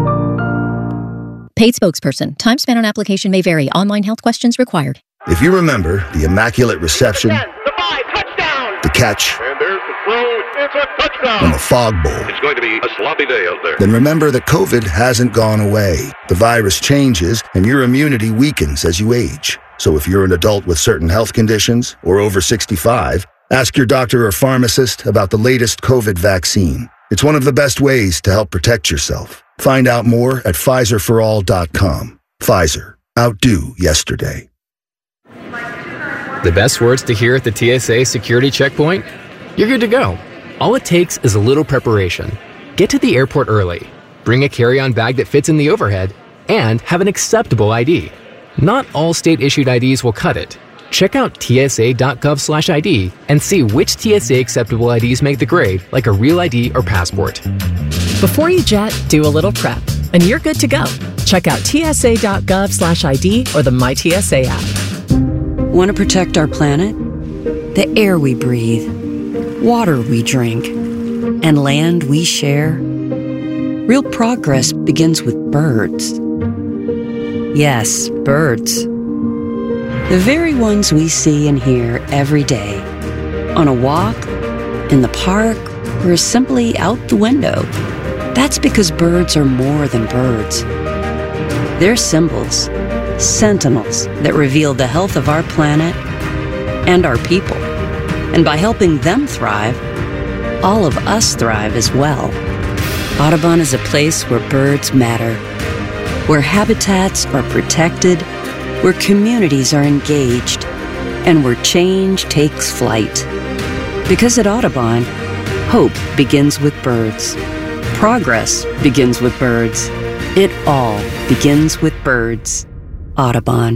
Speaker 24: Paid spokesperson. Time spent on application may vary. Online health questions required.
Speaker 25: If you remember the immaculate reception, the catch,
Speaker 26: and there's the throw, it's a touchdown,
Speaker 25: and the fog bowl,
Speaker 26: it's going to be a sloppy day out there.
Speaker 25: Then remember that COVID hasn't gone away. The virus changes, and your immunity weakens as you age. So if you're an adult with certain health conditions or over 65, ask your doctor or pharmacist about the latest COVID vaccine. It's one of the best ways to help protect yourself. Find out more at PfizerForAll.com. Pfizer. Outdo yesterday.
Speaker 27: The best words to hear at the TSA security checkpoint? You're good to go. All it takes is a little preparation. Get to the airport early, bring a carry-on bag that fits in the overhead, and have an acceptable ID. Not all state-issued IDs will cut it. Check out tsa.gov/ID and see which TSA acceptable IDs make the grade, like a real ID or passport.
Speaker 28: Before you jet, do a little prep, and you're good to go. Check out tsa.gov/ID or the MyTSA app.
Speaker 29: Want to protect our planet? The air we breathe, water we drink, and land we share? Real progress begins with birds. Yes, birds. The very ones we see and hear every day. On a walk, in the park, or simply out the window. That's because birds are more than birds. They're symbols, sentinels that reveal the health of our planet and our people. And by helping them thrive, all of us thrive as well. Audubon is a place where birds matter, where habitats are protected, where communities are engaged, and where change takes flight. Because at Audubon, hope begins with birds. Progress begins with birds. It all begins with birds. Audubon.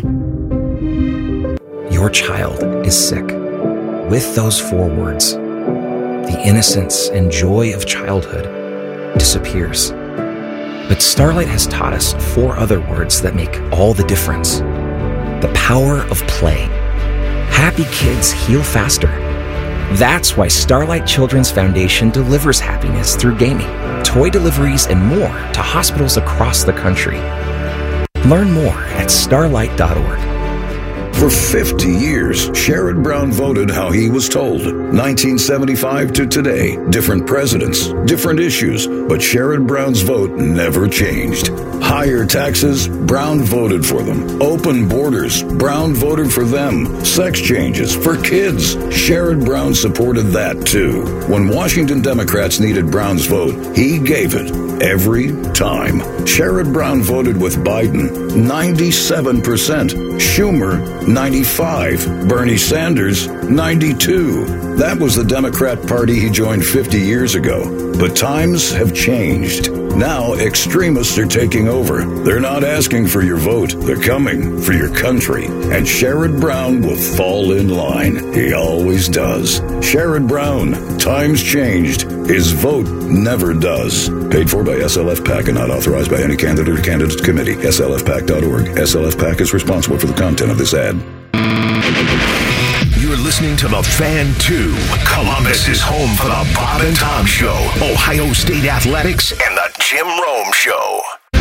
Speaker 30: Your child is sick. With those 4 words, the innocence and joy of childhood disappears. But Starlight has taught us 4 other words that make all the difference. The power of play. Happy kids heal faster. That's why Starlight Children's Foundation delivers happiness through gaming, toy deliveries, and more to hospitals across the country. Learn more at starlight.org.
Speaker 31: For 50 years, Sherrod Brown voted how he was told. 1975 to today, different presidents, different issues, but Sherrod Brown's vote never changed. Higher taxes, Brown voted for them. Open borders, Brown voted for them. Sex changes for kids, Sherrod Brown supported that too. When Washington Democrats needed Brown's vote, he gave it every time. Sherrod Brown voted with Biden, 97%. Schumer, 95. Bernie Sanders, 92. That was the Democrat Party he joined 50 years ago. But times have changed. Now, extremists are taking over. They're not asking for your vote. They're coming for your country. And Sherrod Brown will fall in line. He always does. Sherrod Brown. Times changed. His vote never does. Paid for by SLF PAC and not authorized by any candidate or candidates committee. SLFPAC.org. SLF PAC is responsible for the content of this ad.
Speaker 16: You're listening to The Fan 2. Columbus is home for the Bob and Tom Show, Ohio State Athletics, and the Jim Rome Show.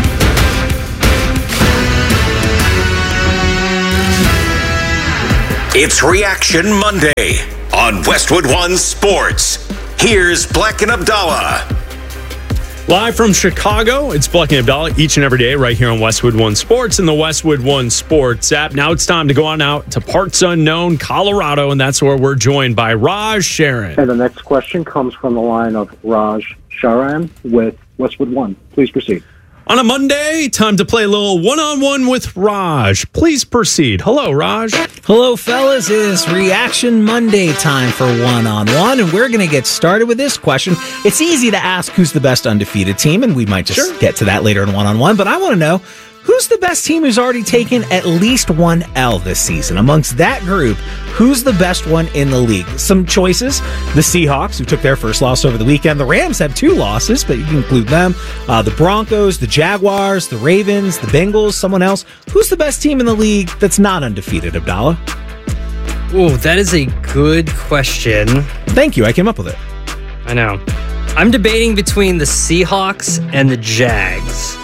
Speaker 21: It's Reaction Monday on Westwood One Sports. Here's Black and Abdallah.
Speaker 2: Live from Chicago, it's Black and Abdallah each and every day right here on Westwood One Sports and the Westwood One Sports app. Now it's time to go on out to parts unknown Colorado, and that's where we're joined by Raj Sharan.
Speaker 6: And the next question comes from the line of Raj Sharan with Westwood One. Please proceed.
Speaker 2: On a Monday, time to play a little one-on-one with Raj. Please proceed. Hello, Raj.
Speaker 22: Hello, fellas. It is Reaction Monday time for one-on-one, and we're going to get started with this question. It's easy to ask who's the best undefeated team, and we might just get to that later in one-on-one, but I want to know, who's the best team who's already taken at least one L this season? Amongst that group, who's the best one in the league? Some choices: the Seahawks, who took their first loss over the weekend. The Rams have 2 losses, but you can include them. The Broncos, the Jaguars, the Ravens, the Bengals, someone else. Who's the best team in the league that's not undefeated, Abdallah?
Speaker 1: Oh, that is a good question.
Speaker 22: Thank you. I came up with it.
Speaker 1: I know. I'm debating between the Seahawks and the Jags.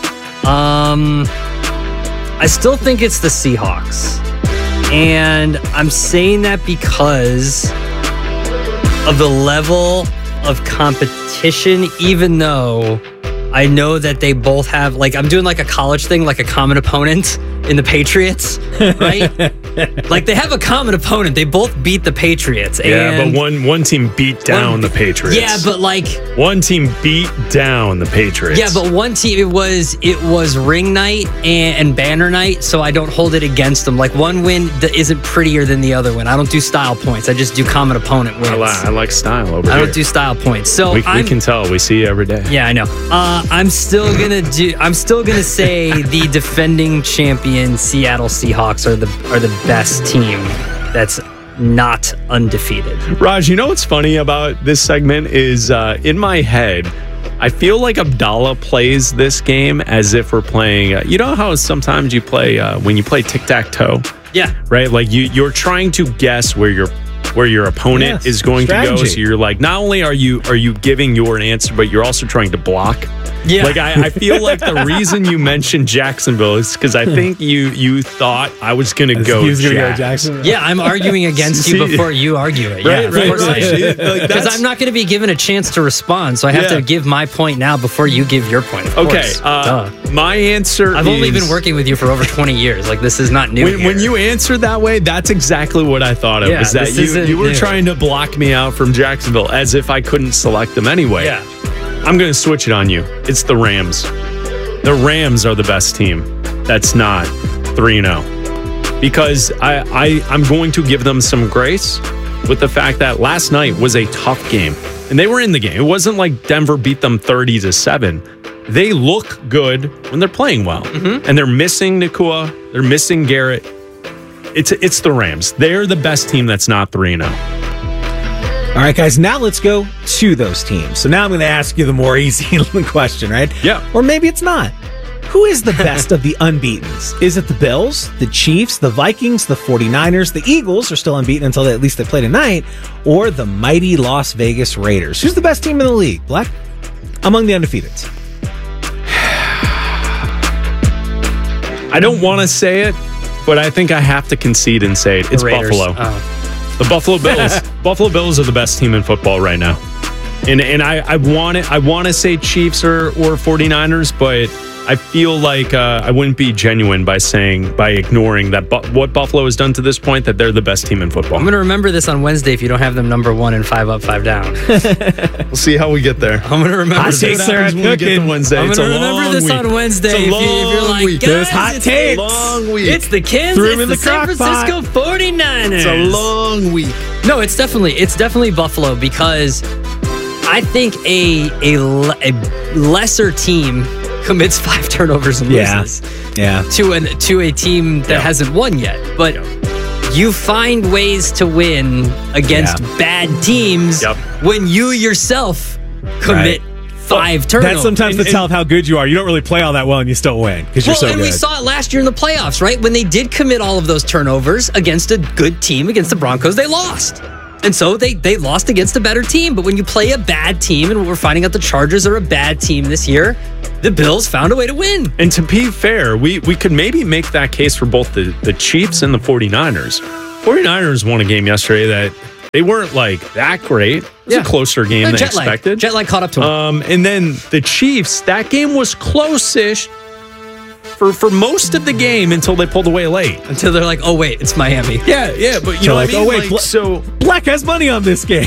Speaker 1: I still think it's the Seahawks. And I'm saying that because of the level of competition, even though I know that they both have, like, I'm doing like a college thing, like a common opponent in the Patriots, right? Like, they have a common opponent. They both beat the Patriots.
Speaker 2: Yeah, but one team beat down the Patriots.
Speaker 1: Yeah, but like,
Speaker 2: one team beat down the Patriots.
Speaker 1: Yeah, but one team, it was ring night and banner night, so I don't hold it against them. Like, one win that isn't prettier than the other one. I don't do style points. I just do common opponent wins.
Speaker 2: I like style over here.
Speaker 1: I don't do style points. So
Speaker 2: we can tell. We see you every day.
Speaker 1: Yeah, I know. I'm still gonna say the defending champion Seattle Seahawks are the best team that's not undefeated.
Speaker 2: Raj, you know what's funny about this segment is in my head, I feel like Abdallah plays this game as if we're playing. You know how sometimes you play when you play tic-tac-toe?
Speaker 1: Yeah.
Speaker 2: Right? Like you're trying to guess where your opponent is going to go. So you're like, not only are you giving your answer, but you're also trying to block.
Speaker 1: Yeah.
Speaker 2: Like I feel like the reason you mentioned Jacksonville is because I think you thought I was going to go
Speaker 22: Jacksonville.
Speaker 1: Yeah, I'm arguing against you before you argue it. Yeah, of course I am. Because I'm not going to be given a chance to respond, so I have to give my point now before you give your point. Of course.
Speaker 2: My answer
Speaker 1: I've only been working with you for over 20 years. Like, this is not new.
Speaker 2: When you answered that way, that's exactly what I thought of.
Speaker 1: Yeah,
Speaker 2: is that you were trying to block me out from Jacksonville as if I couldn't select them anyway.
Speaker 1: Yeah.
Speaker 2: I'm going to switch it on you. It's the Rams. The Rams are the best team that's not 3-0. Because I'm going to give them some grace with the fact that last night was a tough game. And they were in the game. It wasn't like Denver beat them 30-7. They look good when they're playing well. Mm-hmm. And they're missing Nacua. They're missing Garrett. It's the Rams. They're the best team that's not 3-0.
Speaker 22: All right, guys, now let's go to those teams. So now I'm going to ask you the more easy question, right?
Speaker 2: Yeah.
Speaker 22: Or maybe it's not. Who is the best of the unbeatens? Is it the Bills, the Chiefs, the Vikings, the 49ers? The Eagles are still unbeaten until at least they play tonight. Or the mighty Las Vegas Raiders? Who's the best team in the league, Black? Among the undefeateds.
Speaker 2: I don't want to say it, but I think I have to concede and say it. It's Buffalo.
Speaker 1: Oh.
Speaker 2: The Buffalo Bills. Buffalo Bills are the best team in football right now. And I want to say Chiefs or 49ers, but I feel like I wouldn't be genuine by ignoring that what Buffalo has done to this point, that they're the best team in football.
Speaker 1: I'm going to remember this on Wednesday if you don't have them number 1 and 5 up, 5 down.
Speaker 2: We'll see how we get there.
Speaker 1: I'm going to remember
Speaker 2: this when we get to Wednesday.
Speaker 1: I'm going to remember this on Wednesday.
Speaker 2: It's a long
Speaker 1: if you're like,
Speaker 2: week.
Speaker 1: guys,
Speaker 22: hot
Speaker 1: it's
Speaker 22: takes.
Speaker 1: a long week. It's the San Francisco 49ers.
Speaker 2: It's a long week.
Speaker 1: No, it's definitely Buffalo because I think a lesser team commits 5 turnovers and loses.
Speaker 22: Yeah.
Speaker 1: To a team that hasn't won yet. But you find ways to win against bad teams when you yourself commit 5 turnovers.
Speaker 22: That's sometimes the tell of how good you are. You don't really play all that well and you still win because you're so good.
Speaker 1: And we saw it last year in the playoffs, right? When they did commit all of those turnovers against a good team, against the Broncos, they lost. And so they lost against a better team. But when you play a bad team, and we're finding out the Chargers are a bad team this year, the Bills found a way to win.
Speaker 2: And to be fair, we could maybe make that case for both the Chiefs and the 49ers. 49ers won a game yesterday that they weren't like that great. It was a closer game than expected.
Speaker 1: Jet lag caught up to them.
Speaker 2: And then the Chiefs, that game was close-ish for most of the game until they pulled away late.
Speaker 1: Until they're like, oh, wait, it's Miami.
Speaker 2: Yeah, but you know what I mean?
Speaker 22: Oh, wait,
Speaker 2: so
Speaker 22: Black has money on this game.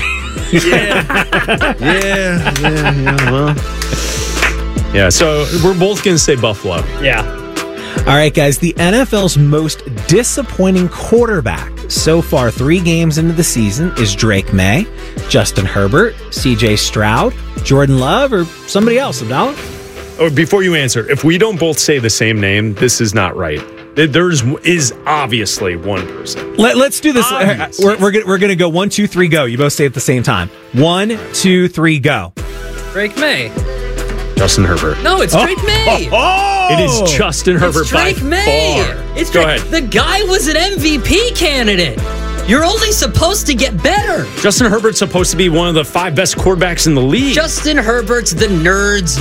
Speaker 2: Yeah, so we're both going to say Buffalo.
Speaker 1: Yeah.
Speaker 22: All right, guys, the NFL's most disappointing quarterback so far 3 games into the season is Drake May, Justin Herbert, CJ Stroud, Jordan Love, or somebody else, Abdallah?
Speaker 2: Before you answer, if we don't both say the same name, this is not right. There is obviously one person.
Speaker 22: Let's do this. We're gonna go 1, 2, 3, go. You both say it at the same time. 1, 2, 3, go.
Speaker 1: Drake May.
Speaker 2: Justin Herbert.
Speaker 1: No, it's Drake May.
Speaker 2: It is Justin Herbert
Speaker 1: it's Drake
Speaker 2: by
Speaker 1: May.
Speaker 2: far.
Speaker 1: It's
Speaker 2: Go
Speaker 1: Drake.
Speaker 2: ahead.
Speaker 1: The guy was an MVP candidate. You're only supposed to get better.
Speaker 2: Justin Herbert's supposed to be one of the 5 best quarterbacks in the league.
Speaker 1: Justin Herbert's the nerd.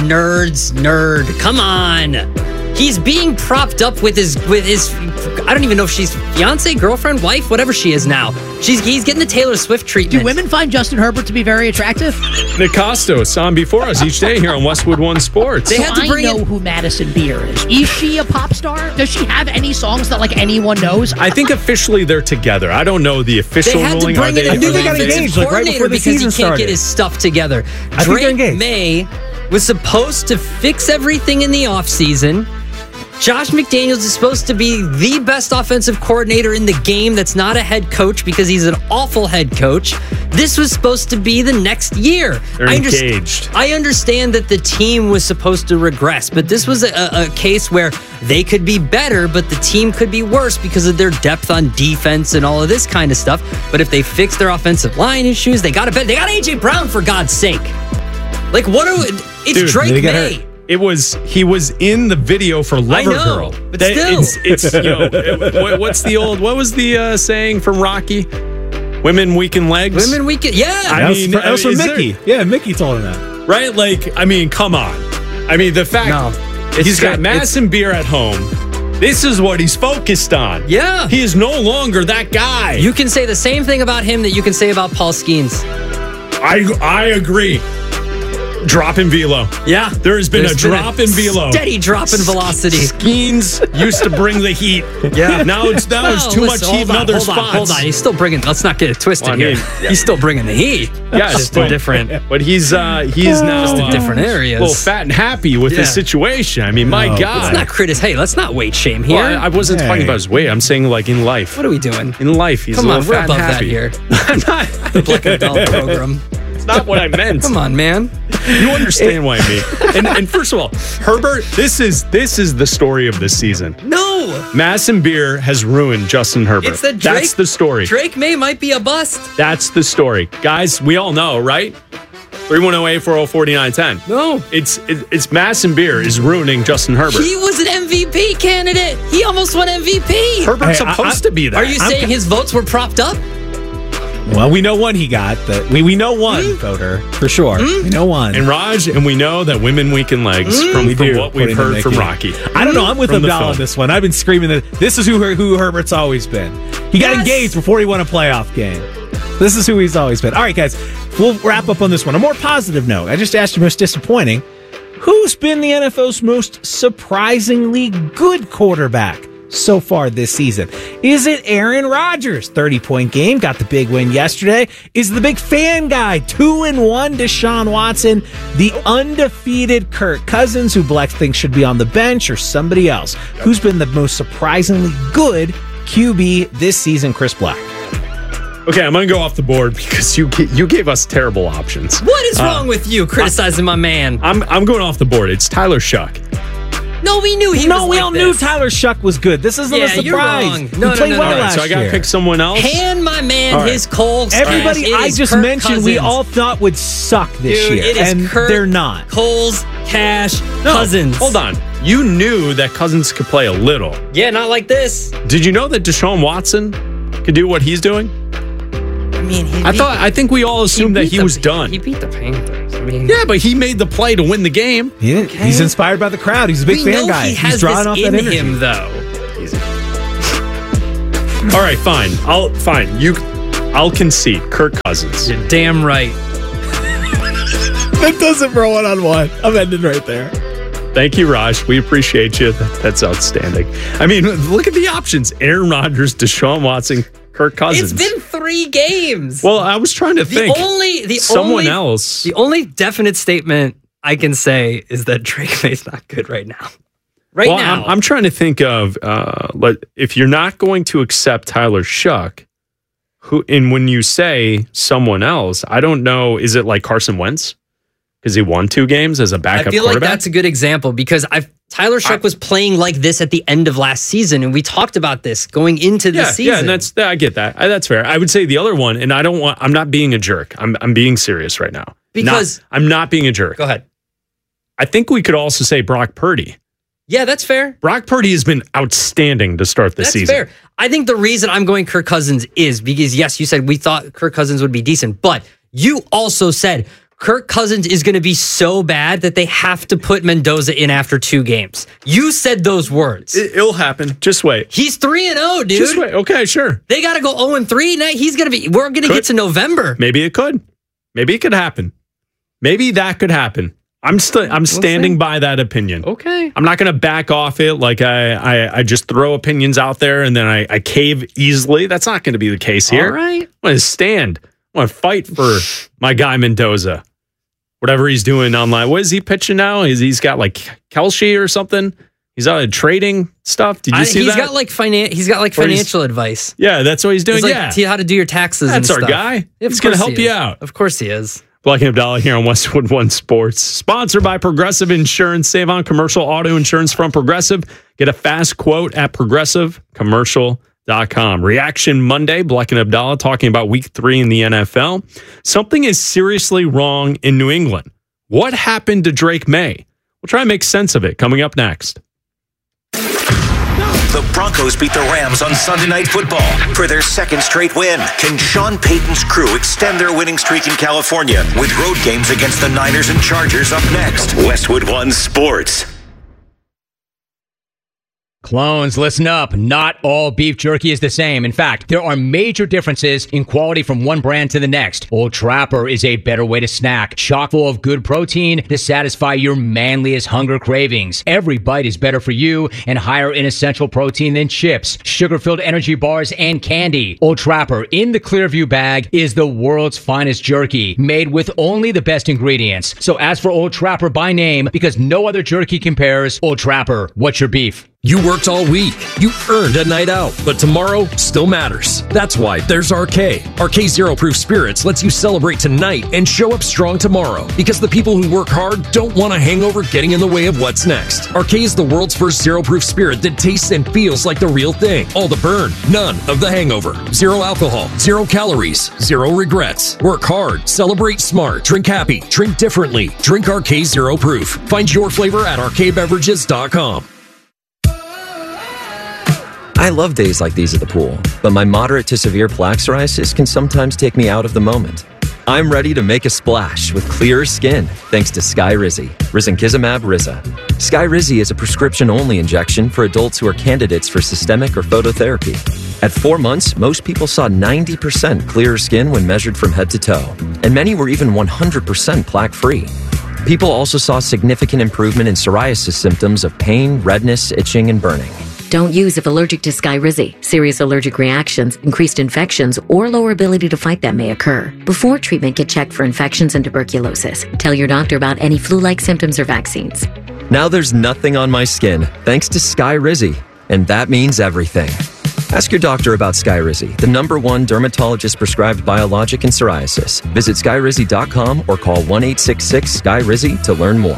Speaker 1: Come on. He's being propped up with his I don't even know if she's fiance, girlfriend, wife, whatever she is now. He's getting the Taylor Swift treatment.
Speaker 7: Do women find Justin Herbert to be very attractive?
Speaker 2: Nick Costos on before us each day here on Westwood One Sports.
Speaker 7: They had to bring I know who Madison Beer is. Is she a pop star? Does she have any songs that like anyone knows?
Speaker 2: I think officially they're together. I don't know the official ruling.
Speaker 1: I think
Speaker 22: they got engaged like right before the season
Speaker 1: started. Because he can't get his stuff together. Drake May was supposed to fix everything in the offseason. Josh McDaniels is supposed to be the best offensive coordinator in the game that's not a head coach because he's an awful head coach. This was supposed to be the next year.
Speaker 2: They're engaged.
Speaker 1: I understand that the team was supposed to regress, but this was a case where they could be better, but the team could be worse because of their depth on defense and all of this kind of stuff. But if they fix their offensive line issues, they got A.J. Brown, for God's sake. Like, it's Drake May.
Speaker 2: He was in the video for Lover Girl.
Speaker 1: But still.
Speaker 2: It's what was the saying from Rocky? Women weaken legs.
Speaker 1: Women weaken, yeah.
Speaker 22: That was from Mickey. Mickey told him that.
Speaker 2: Right? Like, I mean, come on. I mean, the fact he's got Madison Beer at home. This is what he's focused on.
Speaker 1: Yeah.
Speaker 2: He is no longer that guy.
Speaker 1: You can say the same thing about him that you can say about Paul Skeens.
Speaker 2: I agree. Drop in velo.
Speaker 1: Yeah.
Speaker 2: There's been a drop in velo.
Speaker 1: Steady drop in velocity.
Speaker 2: Skeens used to bring the heat.
Speaker 1: Yeah.
Speaker 2: Now it's too much heat in other spots.
Speaker 1: Hold on. He's still bringing, let's not get it twisted here. He's still bringing the heat.
Speaker 2: Yeah,
Speaker 1: just in different.
Speaker 2: But he's now
Speaker 1: just in different areas.
Speaker 2: A little fat and happy with his situation. I mean, my God.
Speaker 1: Let's not weight shame here.
Speaker 2: Well, I wasn't talking about his weight. I'm saying like in life.
Speaker 1: What are we doing?
Speaker 2: In life, he's a little fat and happy.
Speaker 1: We're above that here. I'm not. The Black and Abdallah program.
Speaker 2: It's not what I meant.
Speaker 1: Come on, man.
Speaker 2: You understand what I mean. And first of all, Herbert, this is the story of this season.
Speaker 1: No.
Speaker 2: Madison Beer has ruined Justin Herbert. That's the story.
Speaker 1: Drake May might be a bust.
Speaker 2: That's the story. Guys, we all know, right? 310-840-4910.
Speaker 1: No.
Speaker 2: It's Madison Beer is ruining Justin Herbert.
Speaker 1: He was an MVP candidate. He almost won MVP.
Speaker 2: Herbert's supposed to be that.
Speaker 1: Are you saying his votes were propped up?
Speaker 22: Well, we know one he got. We know one voter for sure. We know one.
Speaker 2: And Raj, and we know that women weaken legs from what we've heard from Rocky.
Speaker 22: I don't know. I'm with Abdallah on this one. I've been screaming that this is who Herbert's always been. He got engaged before he won a playoff game. This is who he's always been. All right, guys, we'll wrap up on this one. A more positive note. I just asked you most disappointing. Who's been the NFL's most surprisingly good quarterback so far this season? Is it Aaron Rodgers? 30-point game, got the big win yesterday. Is the big fan guy 2-1 Deshaun Watson? The undefeated Kirk Cousins, who Blex thinks should be on the bench, or somebody else? Who's been the most surprisingly good QB this season? Chris Black.
Speaker 2: Okay, I'm going to go off the board because you gave us terrible options.
Speaker 1: What is wrong with you criticizing my man?
Speaker 2: I'm going off the board. It's Tyler Shuck.
Speaker 1: No, we knew he was
Speaker 22: No, we
Speaker 1: like
Speaker 22: all
Speaker 1: this.
Speaker 22: knew Tyler Shuck was good. This isn't a surprise.
Speaker 1: You're wrong.
Speaker 22: He
Speaker 1: No,
Speaker 22: played well last
Speaker 2: So I got to
Speaker 22: year.
Speaker 2: pick someone else.
Speaker 1: Hand my man his Coles.
Speaker 22: Everybody
Speaker 1: cash. It
Speaker 22: I
Speaker 1: is
Speaker 22: just
Speaker 1: Kirk
Speaker 22: mentioned we
Speaker 1: Cousins.
Speaker 22: all thought would suck this
Speaker 1: Dude,
Speaker 22: year,
Speaker 1: it is
Speaker 22: and
Speaker 1: Kirk
Speaker 22: they're not.
Speaker 1: Coles, Cash,
Speaker 2: No,
Speaker 1: Cousins.
Speaker 2: Hold on. You knew that Cousins could play a little.
Speaker 1: Yeah, not like this.
Speaker 2: Did you know that Deshaun Watson could do what he's doing?
Speaker 1: I mean,
Speaker 2: I think we all assumed that he was done.
Speaker 1: He beat the Panthers. I mean,
Speaker 2: Yeah, but he made the play to win the game.
Speaker 22: He's inspired by the crowd. He's a big
Speaker 1: we
Speaker 22: fan
Speaker 1: know
Speaker 22: guy.
Speaker 1: he has
Speaker 22: He's drawing
Speaker 1: this
Speaker 22: off
Speaker 1: in
Speaker 22: that energy.
Speaker 1: him, though.
Speaker 2: All right, fine. I'll concede. Kirk Cousins.
Speaker 1: You're damn right.
Speaker 22: That does it for 1-on-1. I'm ending right there.
Speaker 2: Thank you, Raj. We appreciate you. That's outstanding. I mean, look at the options. Aaron Rodgers, Deshaun Watson, Kirk Cousins.
Speaker 1: It's been 3 games.
Speaker 2: Well, I was trying to think. Someone else.
Speaker 1: The only definite statement I can say is that Drake May's not good right now.
Speaker 2: Well,
Speaker 1: now.
Speaker 2: I'm trying to think of if you're not going to accept Tyler Shuck, and when you say someone else, I don't know. Is it like Carson Wentz? Because he won 2 games as a backup
Speaker 1: I feel like
Speaker 2: quarterback?
Speaker 1: that's a good example because Tyler Shuck was playing like this at the end of last season, and we talked about this going into the season.
Speaker 2: Yeah, and I get that. That's fair. I would say the other one, and I'm not being a jerk. I'm being serious right now.
Speaker 1: Because
Speaker 2: I'm not being a jerk.
Speaker 1: Go ahead.
Speaker 2: I think we could also say Brock Purdy.
Speaker 1: Yeah, that's fair.
Speaker 2: Brock Purdy has been outstanding to start the season.
Speaker 1: That's fair. I think the reason I'm going Kirk Cousins is because, yes, you said we thought Kirk Cousins would be decent, but you also said Kirk Cousins is going to be so bad that they have to put Mendoza in after 2 games. You said those words.
Speaker 2: It'll happen. Just wait.
Speaker 1: He's 3-0, dude.
Speaker 2: Just wait. Okay, sure.
Speaker 1: They got to go 0-3. Now we're going to get to November.
Speaker 2: Maybe it could. Maybe it could happen. Maybe that could happen. I'm standing by that opinion.
Speaker 1: Okay.
Speaker 2: I'm not going to back off it like I just throw opinions out there and then I cave easily. That's not going to be the case here.
Speaker 1: All right.
Speaker 2: I want to stand. I want to fight for my guy Mendoza. Whatever he's doing online. What is he pitching now? He's got like Kelce or something. He's out trading stuff. Did you see that?
Speaker 1: He's got financial advice.
Speaker 2: Yeah, that's what he's doing.
Speaker 1: He's like,
Speaker 2: yeah.
Speaker 1: tell you how to do your taxes.
Speaker 2: That's
Speaker 1: and
Speaker 2: our
Speaker 1: stuff.
Speaker 2: guy.
Speaker 1: Of
Speaker 2: He's going to
Speaker 1: course
Speaker 2: help
Speaker 1: he
Speaker 2: you
Speaker 1: is.
Speaker 2: out.
Speaker 1: Of course he is.
Speaker 2: Black and Abdallah here on Westwood One Sports. Sponsored by Progressive Insurance. Save on commercial auto insurance from Progressive. Get a fast quote at progressivecommercial.com. Reaction Monday. Black and Abdallah talking about week 3 in the NFL. Something is seriously wrong in New England. What happened to Drake May? We'll try and make sense of it coming up next.
Speaker 21: The Broncos beat the Rams on Sunday Night Football for their 2nd straight win. Can Sean Payton's crew extend their winning streak in California with road games against the Niners and Chargers up next? Westwood One Sports.
Speaker 8: Clones, listen up. Not all beef jerky is the same. In fact, there are major differences in quality from one brand to the next. Old Trapper is a better way to snack, chock full of good protein to satisfy your manliest hunger cravings. Every bite is better for you and higher in essential protein than chips, sugar-filled energy bars, and candy. Old Trapper in the Clearview bag is the world's finest jerky, made with only the best ingredients. So ask for Old Trapper by name because no other jerky compares. Old Trapper, what's your beef?
Speaker 9: You worked all week. You earned a night out, but tomorrow still matters. That's why there's RK. RK Zero Proof Spirits lets you celebrate tonight and show up strong tomorrow because the people who work hard don't want a hangover getting in the way of what's next. RK is the world's first zero proof spirit that tastes and feels like the real thing. All the burn, none of the hangover. Zero alcohol, 0 calories, 0 regrets. Work hard, celebrate smart, drink happy, drink differently. Drink RK Zero Proof. Find your flavor at rkbeverages.com.
Speaker 10: I love days like these at the pool, but my moderate to severe plaque psoriasis can sometimes take me out of the moment. I'm ready to make a splash with clearer skin thanks to Skyrizi, Risankizumab Riza. Skyrizi is a prescription-only injection for adults who are candidates for systemic or phototherapy. At 4 months, most people saw 90% clearer skin when measured from head to toe, and many were even 100% plaque-free. People also saw significant improvement in psoriasis symptoms of pain, redness, itching, and burning.
Speaker 11: Don't use if allergic to Skyrizi. Serious allergic reactions, increased infections, or lower ability to fight them may occur. Before treatment, get checked for infections and tuberculosis. Tell your doctor about any flu-like symptoms or vaccines.
Speaker 10: Now there's nothing on my skin thanks to Skyrizi, and that means everything. Ask your doctor about Skyrizi, the #1 dermatologist-prescribed biologic in psoriasis. Visit skyrizi.com or call 1-866-SKY-RIZZI to learn more.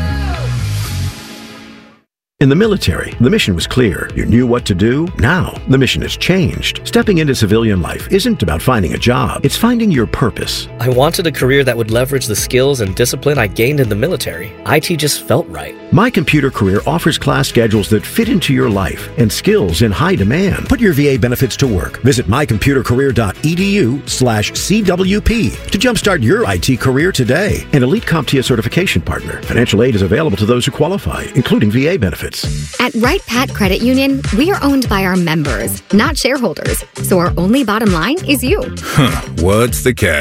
Speaker 3: In the military, the mission was clear. You knew what to do. Now, the mission has changed. Stepping into civilian life isn't about finding a job. It's finding your purpose.
Speaker 4: I wanted a career that would leverage the skills and discipline I gained in the military. IT just felt right.
Speaker 3: My Computer Career offers class schedules that fit into your life and skills in high demand. Put your VA benefits to work. Visit mycomputercareer.edu/CWP to jumpstart your IT career today. An elite CompTIA certification partner. Financial aid is available to those who qualify, including VA benefits.
Speaker 5: At Wright Pat Credit Union, we are owned by our members, not shareholders. So our only bottom line is you.
Speaker 12: What's the catch?